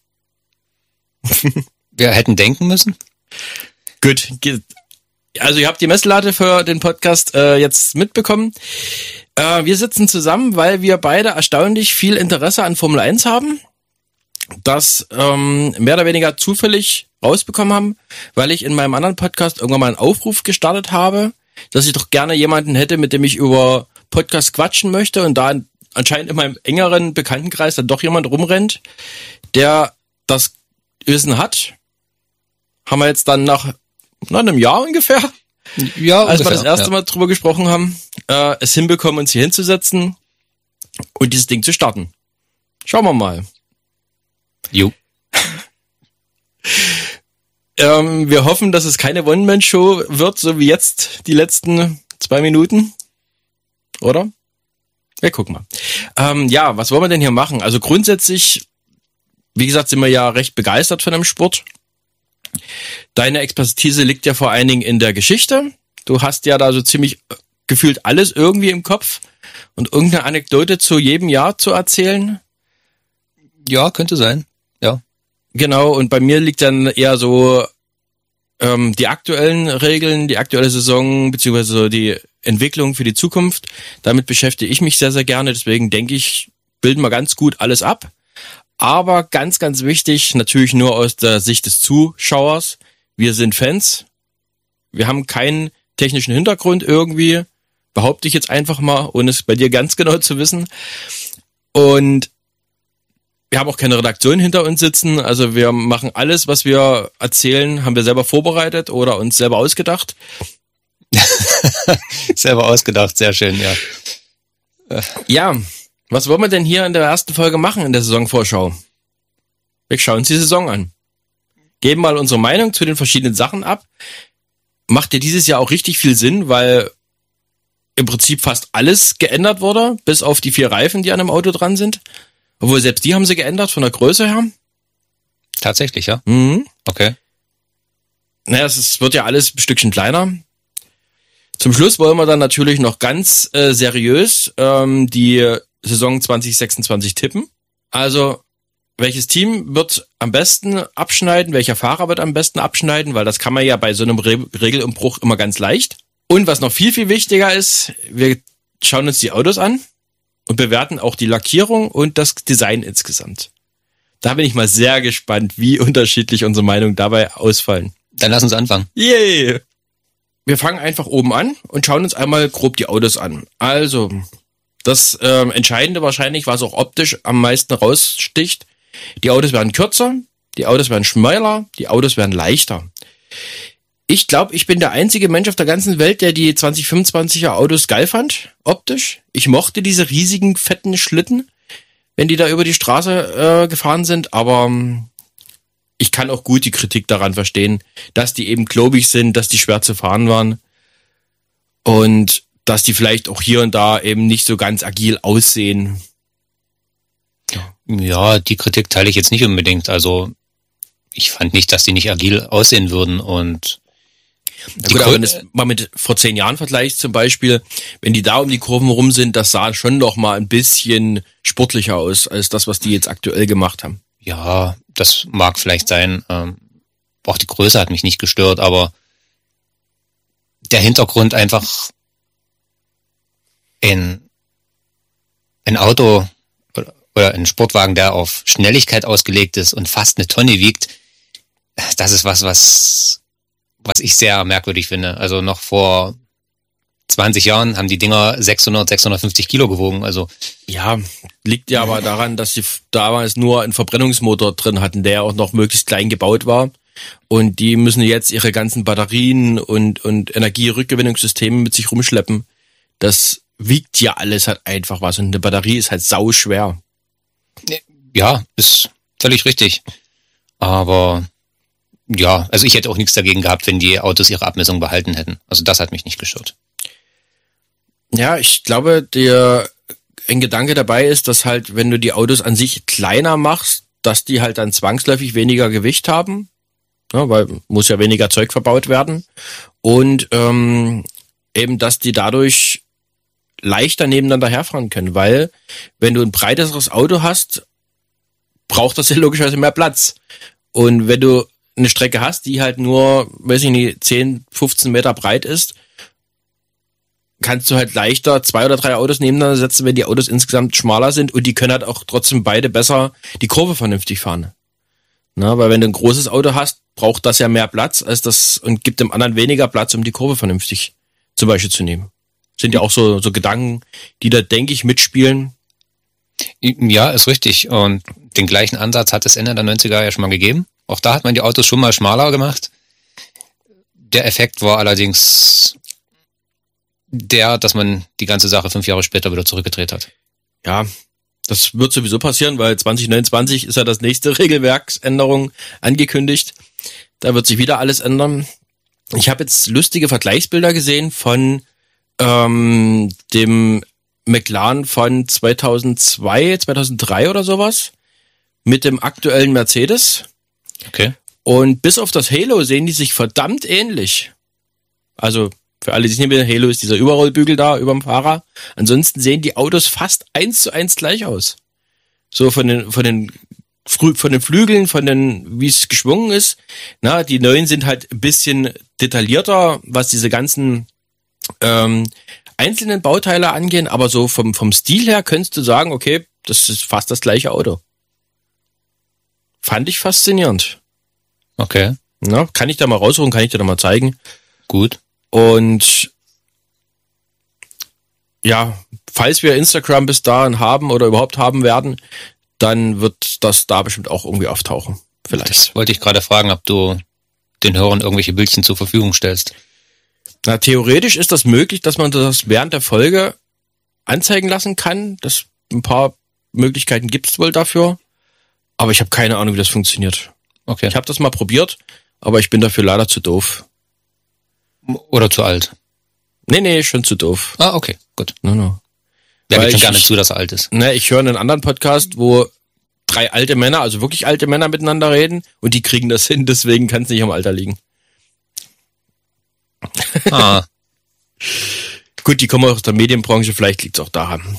Wir hätten denken müssen. Gut. Also ihr habt die Messlatte für den Podcast jetzt mitbekommen. Wir sitzen zusammen, weil wir beide erstaunlich viel Interesse an Formel 1 haben. Das mehr oder weniger zufällig rausbekommen haben, weil ich in meinem anderen Podcast irgendwann mal einen Aufruf gestartet habe, dass ich doch gerne jemanden hätte, mit dem ich über Podcast quatschen möchte, und da anscheinend in meinem engeren Bekanntenkreis dann doch jemand rumrennt, der das Wissen hat. Haben wir jetzt dann nach einem Jahr ungefähr, ja, als wir das erste Mal drüber gesprochen haben, es hinbekommen, uns hier hinzusetzen und dieses Ding zu starten. Schauen wir mal. Jo. Wir hoffen, dass es keine One-Man-Show wird, so wie jetzt die letzten 2 Minuten. Oder? Ja, guck mal. Ja, was wollen wir denn hier machen? Also grundsätzlich, wie gesagt, sind wir ja recht begeistert von dem Sport. Deine Expertise liegt ja vor allen Dingen in der Geschichte. Du hast ja da so ziemlich gefühlt alles irgendwie im Kopf und irgendeine Anekdote zu jedem Jahr zu erzählen. Ja, könnte sein. Ja. Genau, und bei mir liegt dann eher so die aktuellen Regeln, die aktuelle Saison, beziehungsweise so die Entwicklung für die Zukunft. Damit beschäftige ich mich sehr, sehr gerne. Deswegen denke ich, bilden wir ganz gut alles ab. Aber ganz, ganz wichtig, natürlich nur aus der Sicht des Zuschauers. Wir sind Fans. Wir haben keinen technischen Hintergrund irgendwie. Behaupte ich jetzt einfach mal, ohne es bei dir ganz genau zu wissen. Und wir haben auch keine Redaktion hinter uns sitzen. Also wir machen alles, was wir erzählen, haben wir selber vorbereitet oder uns selber ausgedacht. Selber ausgedacht, sehr schön, ja. Ja, was wollen wir denn hier in der ersten Folge machen in der Saisonvorschau? Wir schauen uns die Saison an. Geben mal unsere Meinung zu den verschiedenen Sachen ab. Macht ja dieses Jahr auch richtig viel Sinn, weil im Prinzip fast alles geändert wurde, bis auf die 4 Reifen, die an einem Auto dran sind. Obwohl selbst die haben sie geändert von der Größe her. Tatsächlich, ja? Mhm. Okay. Naja, es wird ja alles ein Stückchen kleiner. Zum Schluss wollen wir dann natürlich noch ganz seriös die Saison 2026 tippen. Also, welches Team wird am besten abschneiden, welcher Fahrer wird am besten abschneiden, weil das kann man ja bei so einem Regelumbruch immer ganz leicht. Und was noch viel, viel wichtiger ist, wir schauen uns die Autos an und bewerten auch die Lackierung und das Design insgesamt. Da bin ich mal sehr gespannt, wie unterschiedlich unsere Meinungen dabei ausfallen. Dann lass uns anfangen. Yay! Wir fangen einfach oben an und schauen uns einmal grob die Autos an. Also, das Entscheidende wahrscheinlich, was auch optisch am meisten raussticht, die Autos werden kürzer, die Autos werden schmäler, die Autos werden leichter. Ich glaube, ich bin der einzige Mensch auf der ganzen Welt, der die 2025er Autos geil fand, optisch. Ich mochte diese riesigen, fetten Schlitten, wenn die da über die Straße gefahren sind, aber ich kann auch gut die Kritik daran verstehen, dass die eben klobig sind, dass die schwer zu fahren waren und dass die vielleicht auch hier und da eben nicht so ganz agil aussehen. Ja, die Kritik teile ich jetzt nicht unbedingt. Also ich fand nicht, dass die nicht agil aussehen würden und Na gut, aber wenn du es mal mit vor 10 Jahren vergleichst zum Beispiel, wenn die da um die Kurven rum sind, das sah schon noch mal ein bisschen sportlicher aus, als das, was die jetzt aktuell gemacht haben. Ja, das mag vielleicht sein. Auch die Größe hat mich nicht gestört, aber der Hintergrund einfach ein Auto oder ein Sportwagen, der auf Schnelligkeit ausgelegt ist und fast eine Tonne wiegt, das ist was ich sehr merkwürdig finde. Also noch vor 20 Jahren haben die Dinger 650 Kilo gewogen. Also ja, liegt ja aber daran, dass sie damals nur einen Verbrennungsmotor drin hatten, der auch noch möglichst klein gebaut war. Und die müssen jetzt ihre ganzen Batterien und Energierückgewinnungssysteme mit sich rumschleppen. Das wiegt ja alles halt einfach was. Und eine Batterie ist halt sauschwer. ja, ist völlig richtig. Aber ja, also ich hätte auch nichts dagegen gehabt, wenn die Autos ihre Abmessung behalten hätten. Also das hat mich nicht gestört. Ja, ich glaube, ein Gedanke dabei ist, dass halt, wenn du die Autos an sich kleiner machst, dass die halt dann zwangsläufig weniger Gewicht haben, ja, weil muss ja weniger Zeug verbaut werden und eben, dass die dadurch leichter nebeneinander herfahren können, weil wenn du ein breiteres Auto hast, braucht das ja logischerweise mehr Platz. Und wenn du eine Strecke hast, die halt nur, weiß ich nicht, 10, 15 Meter breit ist, kannst du halt leichter 2 oder 3 Autos nebeneinander setzen, wenn die Autos insgesamt schmaler sind und die können halt auch trotzdem beide besser die Kurve vernünftig fahren. Na, weil wenn du ein großes Auto hast, braucht das ja mehr Platz als das und gibt dem anderen weniger Platz, um die Kurve vernünftig zum Beispiel zu nehmen. Sind ja auch so Gedanken, die da, denke ich, mitspielen. Ja, ist richtig. Und den gleichen Ansatz hat es Ende der 90er ja schon mal gegeben. Auch da hat man die Autos schon mal schmaler gemacht. Der Effekt war allerdings der, dass man die ganze Sache 5 Jahre später wieder zurückgedreht hat. Ja, das wird sowieso passieren, weil 2029 ist ja das nächste Regelwerksänderung angekündigt. Da wird sich wieder alles ändern. Ich habe jetzt lustige Vergleichsbilder gesehen von dem McLaren von 2002, 2003 oder sowas mit dem aktuellen Mercedes. Okay. Und bis auf das Halo sehen die sich verdammt ähnlich. Also für alle, die es nicht mehr, Halo ist dieser Überrollbügel da überm Fahrer. Ansonsten sehen die Autos fast 1:1 gleich aus. So von den Flügeln, wie es geschwungen ist. Na, die neuen sind halt ein bisschen detaillierter, was diese ganzen einzelnen Bauteile angehen, aber so vom Stil her könntest du sagen, okay, das ist fast das gleiche Auto. Fand ich faszinierend. Okay. Na, kann ich da mal raussuchen, kann ich dir da mal zeigen. Gut. Und ja, falls wir Instagram bis dahin haben oder überhaupt haben werden, dann wird das da bestimmt auch irgendwie auftauchen. Vielleicht. Das wollte ich gerade fragen, ob du den Hörern irgendwelche Bildchen zur Verfügung stellst. Na, theoretisch ist das möglich, dass man das während der Folge anzeigen lassen kann. Das ein paar Möglichkeiten gibt's wohl dafür. Aber ich habe keine Ahnung, wie das funktioniert. Okay. Ich habe das mal probiert, aber ich bin dafür leider zu doof. Oder zu alt? Nee, schon zu doof. Ah, okay, gut. No. Ja, Weil gibt schon gar nicht zu, dass er alt ist. Ne, ich höre einen anderen Podcast, wo 3 alte Männer, also wirklich alte Männer miteinander reden und die kriegen das hin, deswegen kann es nicht am Alter liegen. Ah. Gut, die kommen aus der Medienbranche, vielleicht liegt es auch daran.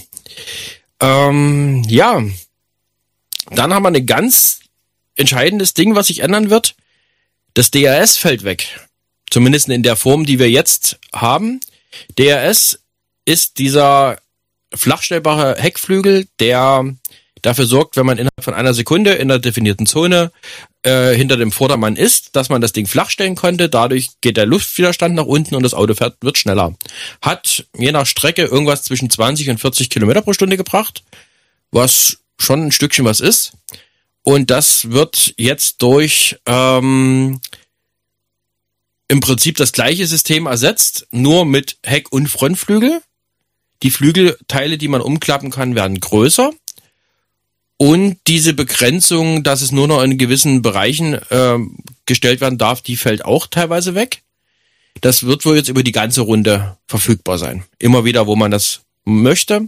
Ja, dann haben wir ein ganz entscheidendes Ding, was sich ändern wird. Das DRS fällt weg. Zumindest in der Form, die wir jetzt haben. DRS ist dieser flachstellbare Heckflügel, der dafür sorgt, wenn man innerhalb von einer Sekunde in einer definierten Zone hinter dem Vordermann ist, dass man das Ding flach stellen konnte. Dadurch geht der Luftwiderstand nach unten und das Auto wird schneller. Hat je nach Strecke irgendwas zwischen 20 und 40 Kilometer pro Stunde gebracht, was schon ein Stückchen was ist. Und das wird jetzt durch im Prinzip das gleiche System ersetzt, nur mit Heck- und Frontflügel. Die Flügelteile, die man umklappen kann, werden größer. Und diese Begrenzung, dass es nur noch in gewissen Bereichen gestellt werden darf, die fällt auch teilweise weg. Das wird wohl jetzt über die ganze Runde verfügbar sein. Immer wieder, wo man das möchte.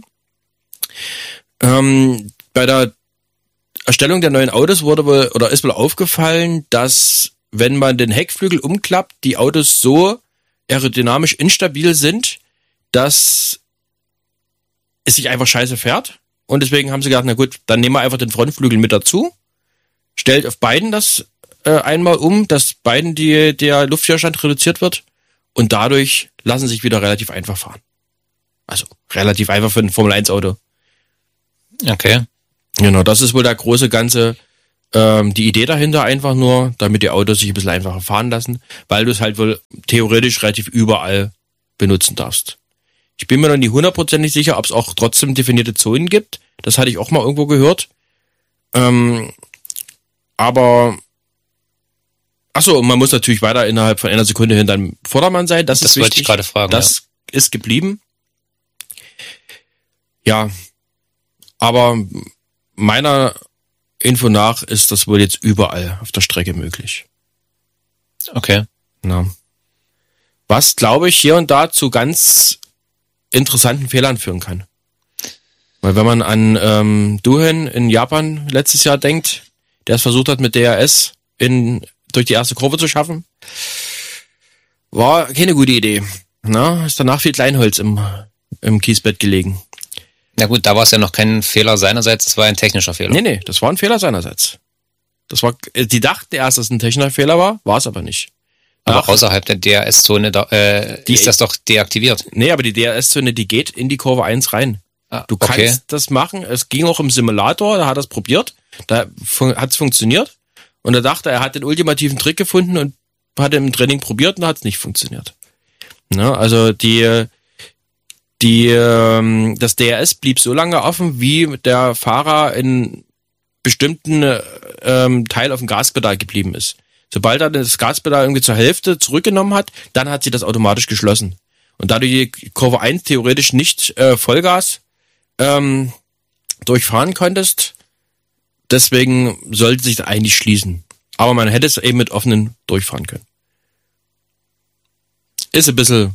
Bei der Erstellung der neuen Autos ist wohl aufgefallen, dass wenn man den Heckflügel umklappt, die Autos so aerodynamisch instabil sind, dass es sich einfach scheiße fährt. Und deswegen haben sie gesagt, na gut, dann nehmen wir einfach den Frontflügel mit dazu, stellt auf beiden das einmal um, dass beiden der Luftwiderstand reduziert wird und dadurch lassen sich wieder relativ einfach fahren. Also relativ einfach für ein Formel-1-Auto. Okay. Genau, das ist wohl der große ganze, die Idee dahinter einfach nur, damit die Autos sich ein bisschen einfacher fahren lassen, weil du es halt wohl theoretisch relativ überall benutzen darfst. Ich bin mir noch nie 100% sicher, ob es auch trotzdem definierte Zonen gibt. Das hatte ich auch mal irgendwo gehört. Aber achso, und man muss natürlich weiter innerhalb von einer Sekunde hinterm Vordermann sein. Das ist wichtig. Wollte ich gerade fragen. Das ist geblieben. Ja, aber meiner Info nach ist das wohl jetzt überall auf der Strecke möglich. Okay. Na. Was, glaube ich, hier und da zu ganz interessanten Fehlern führen kann. Weil wenn man an Duhen in Japan letztes Jahr denkt, der es versucht hat, mit DRS durch die erste Kurve zu schaffen, war keine gute Idee. Na, ist danach viel Kleinholz im Kiesbett gelegen. Na gut, da war es ja noch kein Fehler seinerseits, das war ein technischer Fehler. Nee, das war ein Fehler seinerseits. Die dachten erst, dass es ein technischer Fehler war es aber nicht. Aber außerhalb der DRS-Zone ist das doch deaktiviert. Nee, aber die DRS-Zone, die geht in die Kurve 1 rein. Du kannst das machen. Es ging auch im Simulator, da hat er es probiert. Da hat es funktioniert. Und er dachte, er hat den ultimativen Trick gefunden und hat im Training probiert und da hat es nicht funktioniert. Na, also das DRS blieb so lange offen, wie der Fahrer in bestimmten Teil auf dem Gaspedal geblieben ist. Sobald er das Gaspedal irgendwie zur Hälfte zurückgenommen hat, dann hat sie das automatisch geschlossen. Und da du die Kurve 1 theoretisch nicht Vollgas durchfahren konntest, deswegen sollte sich das eigentlich schließen. Aber man hätte es eben mit offenen durchfahren können. Ist ein bisschen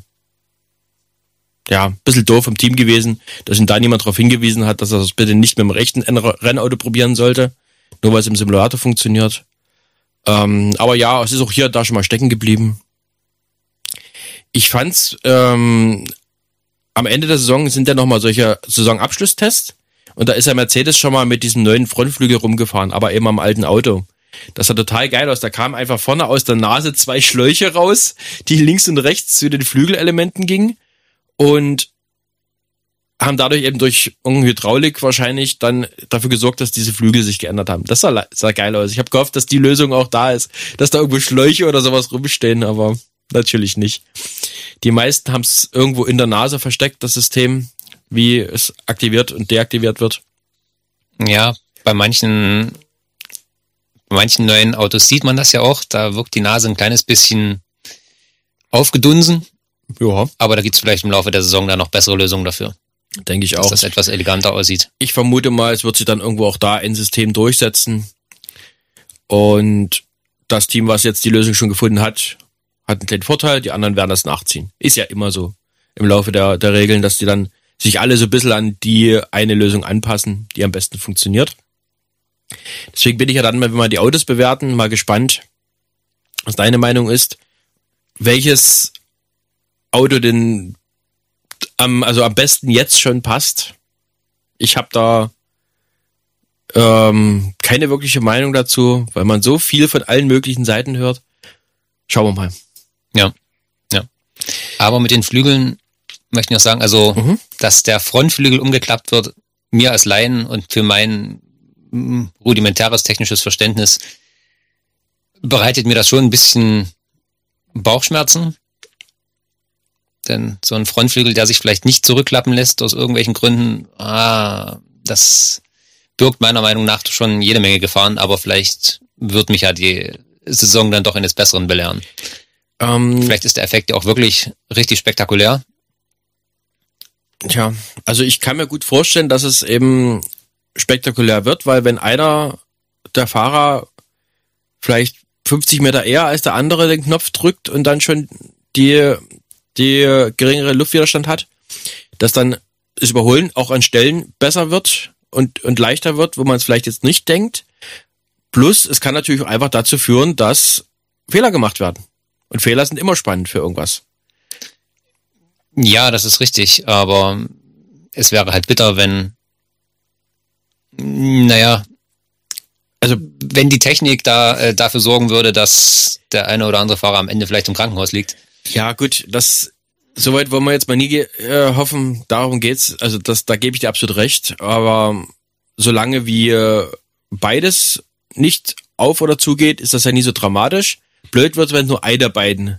doof vom Team gewesen, dass ihn da niemand darauf hingewiesen hat, dass er das bitte nicht mit dem rechten Rennauto probieren sollte, nur weil es im Simulator funktioniert. Aber ja, es ist auch hier da schon mal stecken geblieben. Ich fand's, am Ende der Saison sind ja nochmal solche Saisonabschlusstests und da ist ja Mercedes schon mal mit diesem neuen Frontflügel rumgefahren, aber eben am alten Auto. Das sah total geil aus. Da kamen einfach vorne aus der Nase 2 Schläuche raus, die links und rechts zu den Flügelelementen gingen und haben dadurch eben durch Hydraulik wahrscheinlich dann dafür gesorgt, dass diese Flügel sich geändert haben. Das sah geil aus. Ich habe gehofft, dass die Lösung auch da ist, dass da irgendwo Schläuche oder sowas rumstehen, aber natürlich nicht. Die meisten haben es irgendwo in der Nase versteckt, das System, wie es aktiviert und deaktiviert wird. Ja, bei manchen neuen Autos sieht man das ja auch. Da wirkt die Nase ein kleines bisschen aufgedunsen. Ja. Aber da gibt's vielleicht im Laufe der Saison dann noch bessere Lösungen dafür. Denke ich auch. Dass das etwas eleganter aussieht. Ich vermute mal, es wird sich dann irgendwo auch da ein System durchsetzen. Und das Team, was jetzt die Lösung schon gefunden hat einen kleinen Vorteil, die anderen werden das nachziehen. Ist ja immer so im Laufe der Regeln, dass die dann sich alle so ein bisschen an die eine Lösung anpassen, die am besten funktioniert. Deswegen bin ich ja dann, wenn wir die Autos bewerten, mal gespannt, was deine Meinung ist, welches Auto denn am besten jetzt schon passt. Ich habe da keine wirkliche Meinung dazu, weil man so viel von allen möglichen Seiten hört. Schauen wir mal. Ja. Aber mit den Flügeln möchte ich noch sagen, also, dass der Frontflügel umgeklappt wird, mir als Laien und für mein rudimentäres technisches Verständnis bereitet mir das schon ein bisschen Bauchschmerzen. Denn so ein Frontflügel, der sich vielleicht nicht zurückklappen lässt aus irgendwelchen Gründen, das birgt meiner Meinung nach schon jede Menge Gefahren, aber vielleicht wird mich ja die Saison dann doch eines Besseren belehren. Vielleicht ist der Effekt ja auch wirklich richtig spektakulär. Tja, also ich kann mir gut vorstellen, dass es eben spektakulär wird, weil wenn einer der Fahrer vielleicht 50 Meter eher als der andere den Knopf drückt und dann schon die geringere Luftwiderstand hat, dass dann das Überholen auch an Stellen besser wird und leichter wird, wo man es vielleicht jetzt nicht denkt. Plus, es kann natürlich auch einfach dazu führen, dass Fehler gemacht werden. Und Fehler sind immer spannend für irgendwas. Ja, das ist richtig, aber es wäre halt bitter, wenn, also wenn die Technik da dafür sorgen würde, dass der eine oder andere Fahrer am Ende vielleicht im Krankenhaus liegt. Ja, gut, soweit wollen wir jetzt mal nie hoffen, darum geht's, also da gebe ich dir absolut recht, aber solange wie beides nicht auf oder zugeht, ist das ja nie so dramatisch. Blöd wird's, wenn nur einer der beiden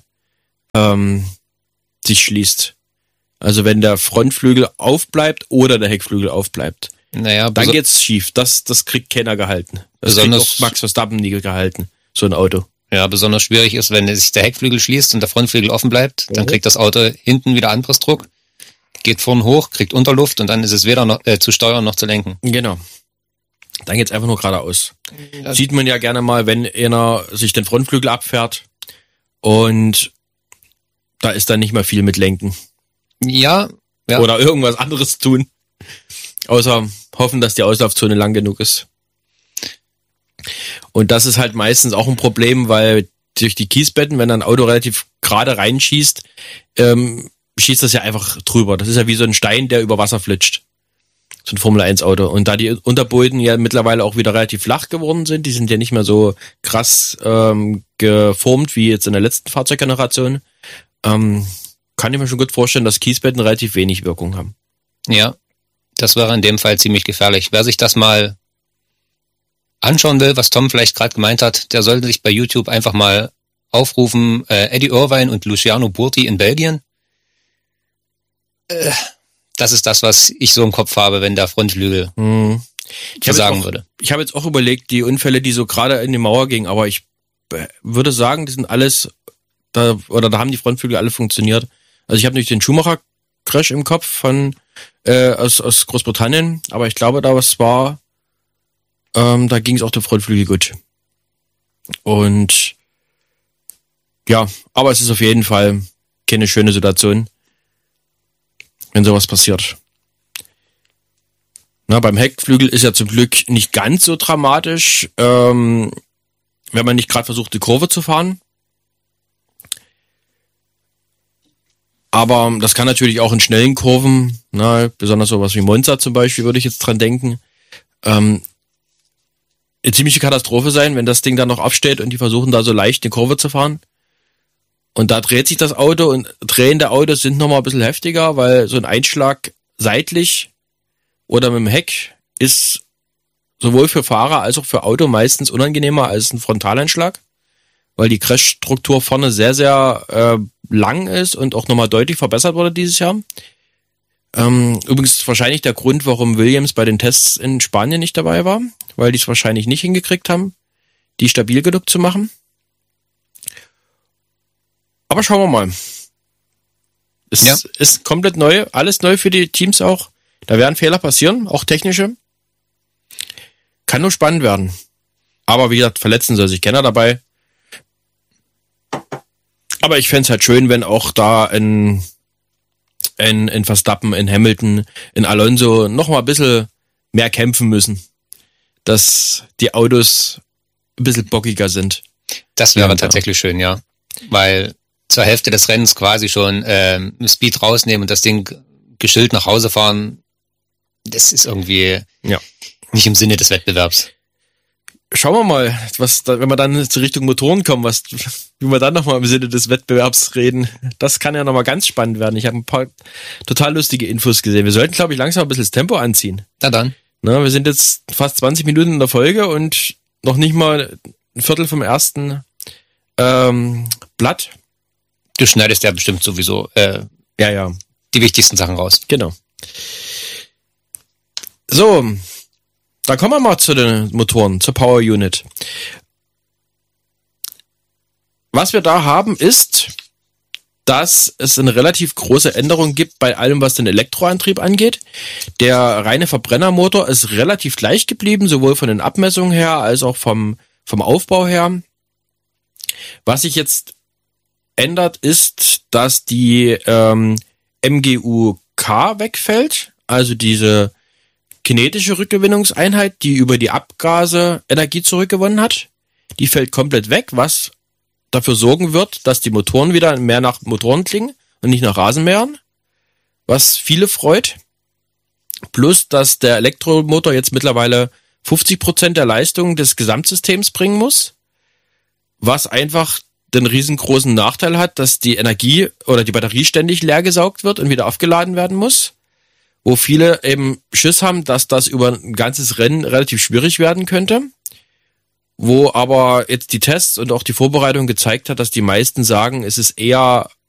sich schließt. Also wenn der Frontflügel aufbleibt oder der Heckflügel aufbleibt. Naja, dann geht's schief. Das kriegt keiner gehalten. Das besonders kriegt auch Max Verstappen nie gehalten, so ein Auto. Ja, besonders schwierig ist, wenn sich der Heckflügel schließt und der Frontflügel offen bleibt, dann kriegt das Auto hinten wieder Anpressdruck, geht vorn hoch, kriegt Unterluft und dann ist es weder noch, zu steuern noch zu lenken. Genau. Dann geht's einfach nur geradeaus. Das sieht man ja gerne mal, wenn einer sich den Frontflügel abfährt und da ist dann nicht mehr viel mit Lenken. Ja. Oder irgendwas anderes tun. Außer hoffen, dass die Auslaufzone lang genug ist. Und das ist halt meistens auch ein Problem, weil durch die Kiesbetten, wenn ein Auto relativ gerade reinschießt, schießt das ja einfach drüber. Das ist ja wie so ein Stein, der über Wasser flitscht. So ein Formel-1-Auto. Und da die Unterboden ja mittlerweile auch wieder relativ flach geworden sind, die sind ja nicht mehr so krass geformt wie jetzt in der letzten Fahrzeuggeneration, kann ich mir schon gut vorstellen, dass Kiesbetten relativ wenig Wirkung haben. Ja, das wäre in dem Fall ziemlich gefährlich. Wer sich das mal anschauen will, was Tom vielleicht gerade gemeint hat, der sollte sich bei YouTube einfach mal aufrufen, Eddie Irvine und Luciano Burti in Belgien. Das ist das, was ich so im Kopf habe, wenn der Frontflügel versagen würde. Ich habe jetzt auch überlegt, die Unfälle, die so gerade in die Mauer gingen, aber ich würde sagen, die sind alles, da haben die Frontflügel alle funktioniert. Also ich habe nicht den Schumacher-Crash im Kopf von aus Großbritannien, aber ich glaube, da ging es auch der Frontflügel gut. Und ja, aber es ist auf jeden Fall keine schöne Situation, wenn sowas passiert. Na, beim Heckflügel ist ja zum Glück nicht ganz so dramatisch, wenn man nicht gerade versucht, die Kurve zu fahren. Aber das kann natürlich auch in schnellen Kurven, besonders sowas wie Monza zum Beispiel, würde ich jetzt dran denken, eine ziemliche Katastrophe sein, wenn das Ding dann noch absteht und die versuchen da so leicht eine Kurve zu fahren. Und da dreht sich das Auto und drehende Autos sind nochmal ein bisschen heftiger, weil so ein Einschlag seitlich oder mit dem Heck ist sowohl für Fahrer als auch für Auto meistens unangenehmer als ein Frontaleinschlag, weil die Crashstruktur vorne sehr, sehr lang ist und auch nochmal deutlich verbessert wurde dieses Jahr. Übrigens wahrscheinlich der Grund, warum Williams bei den Tests in Spanien nicht dabei war, weil die es wahrscheinlich nicht hingekriegt haben, die stabil genug zu machen. Aber schauen wir mal. Es ist komplett neu, alles neu für die Teams auch. Da werden Fehler passieren, auch technische. Kann nur spannend werden. Aber wie gesagt, verletzen soll sich keiner dabei. Aber ich fände es halt schön, wenn auch da in Verstappen, in Hamilton, in Alonso noch mal ein bisschen mehr kämpfen müssen. Dass die Autos ein bisschen bockiger sind. Das wäre tatsächlich schön, ja. Weil zur Hälfte des Rennens quasi schon Speed rausnehmen und das Ding geschillt nach Hause fahren, das ist irgendwie nicht im Sinne des Wettbewerbs. Schauen wir mal, wenn wir dann zur Richtung Motoren kommen, wie wir dann nochmal im Sinne des Wettbewerbs reden. Das kann ja nochmal ganz spannend werden. Ich habe ein paar total lustige Infos gesehen. Wir sollten, glaube ich, langsam ein bisschen das Tempo anziehen. Na dann. Wir sind jetzt fast 20 Minuten in der Folge und noch nicht mal ein Viertel vom ersten Blatt. Du schneidest ja bestimmt sowieso die wichtigsten Sachen raus. Genau. So, dann kommen wir mal zu den Motoren, zur Power Unit. Was wir da haben, ist, dass es eine relativ große Änderung gibt bei allem, was den Elektroantrieb angeht. Der reine Verbrennermotor ist relativ gleich geblieben, sowohl von den Abmessungen her als auch vom Aufbau her. Was sich jetzt ändert, ist, dass die MGU-K wegfällt, also diese kinetische Rückgewinnungseinheit, die über die Abgase Energie zurückgewonnen hat. Die fällt komplett weg, was dafür sorgen wird, dass die Motoren wieder mehr nach Motoren klingen und nicht nach Rasenmähern. was viele freut. Plus, dass der Elektromotor jetzt mittlerweile 50% der Leistung des Gesamtsystems bringen muss, was einfach den riesengroßen Nachteil hat, dass die Energie oder die Batterie ständig leer gesaugt wird und wieder aufgeladen werden muss, wo viele eben Schiss haben, dass das über ein ganzes Rennen relativ schwierig werden könnte, wo aber jetzt die Tests und auch die Vorbereitung gezeigt hat, dass die meisten sagen, es ist eher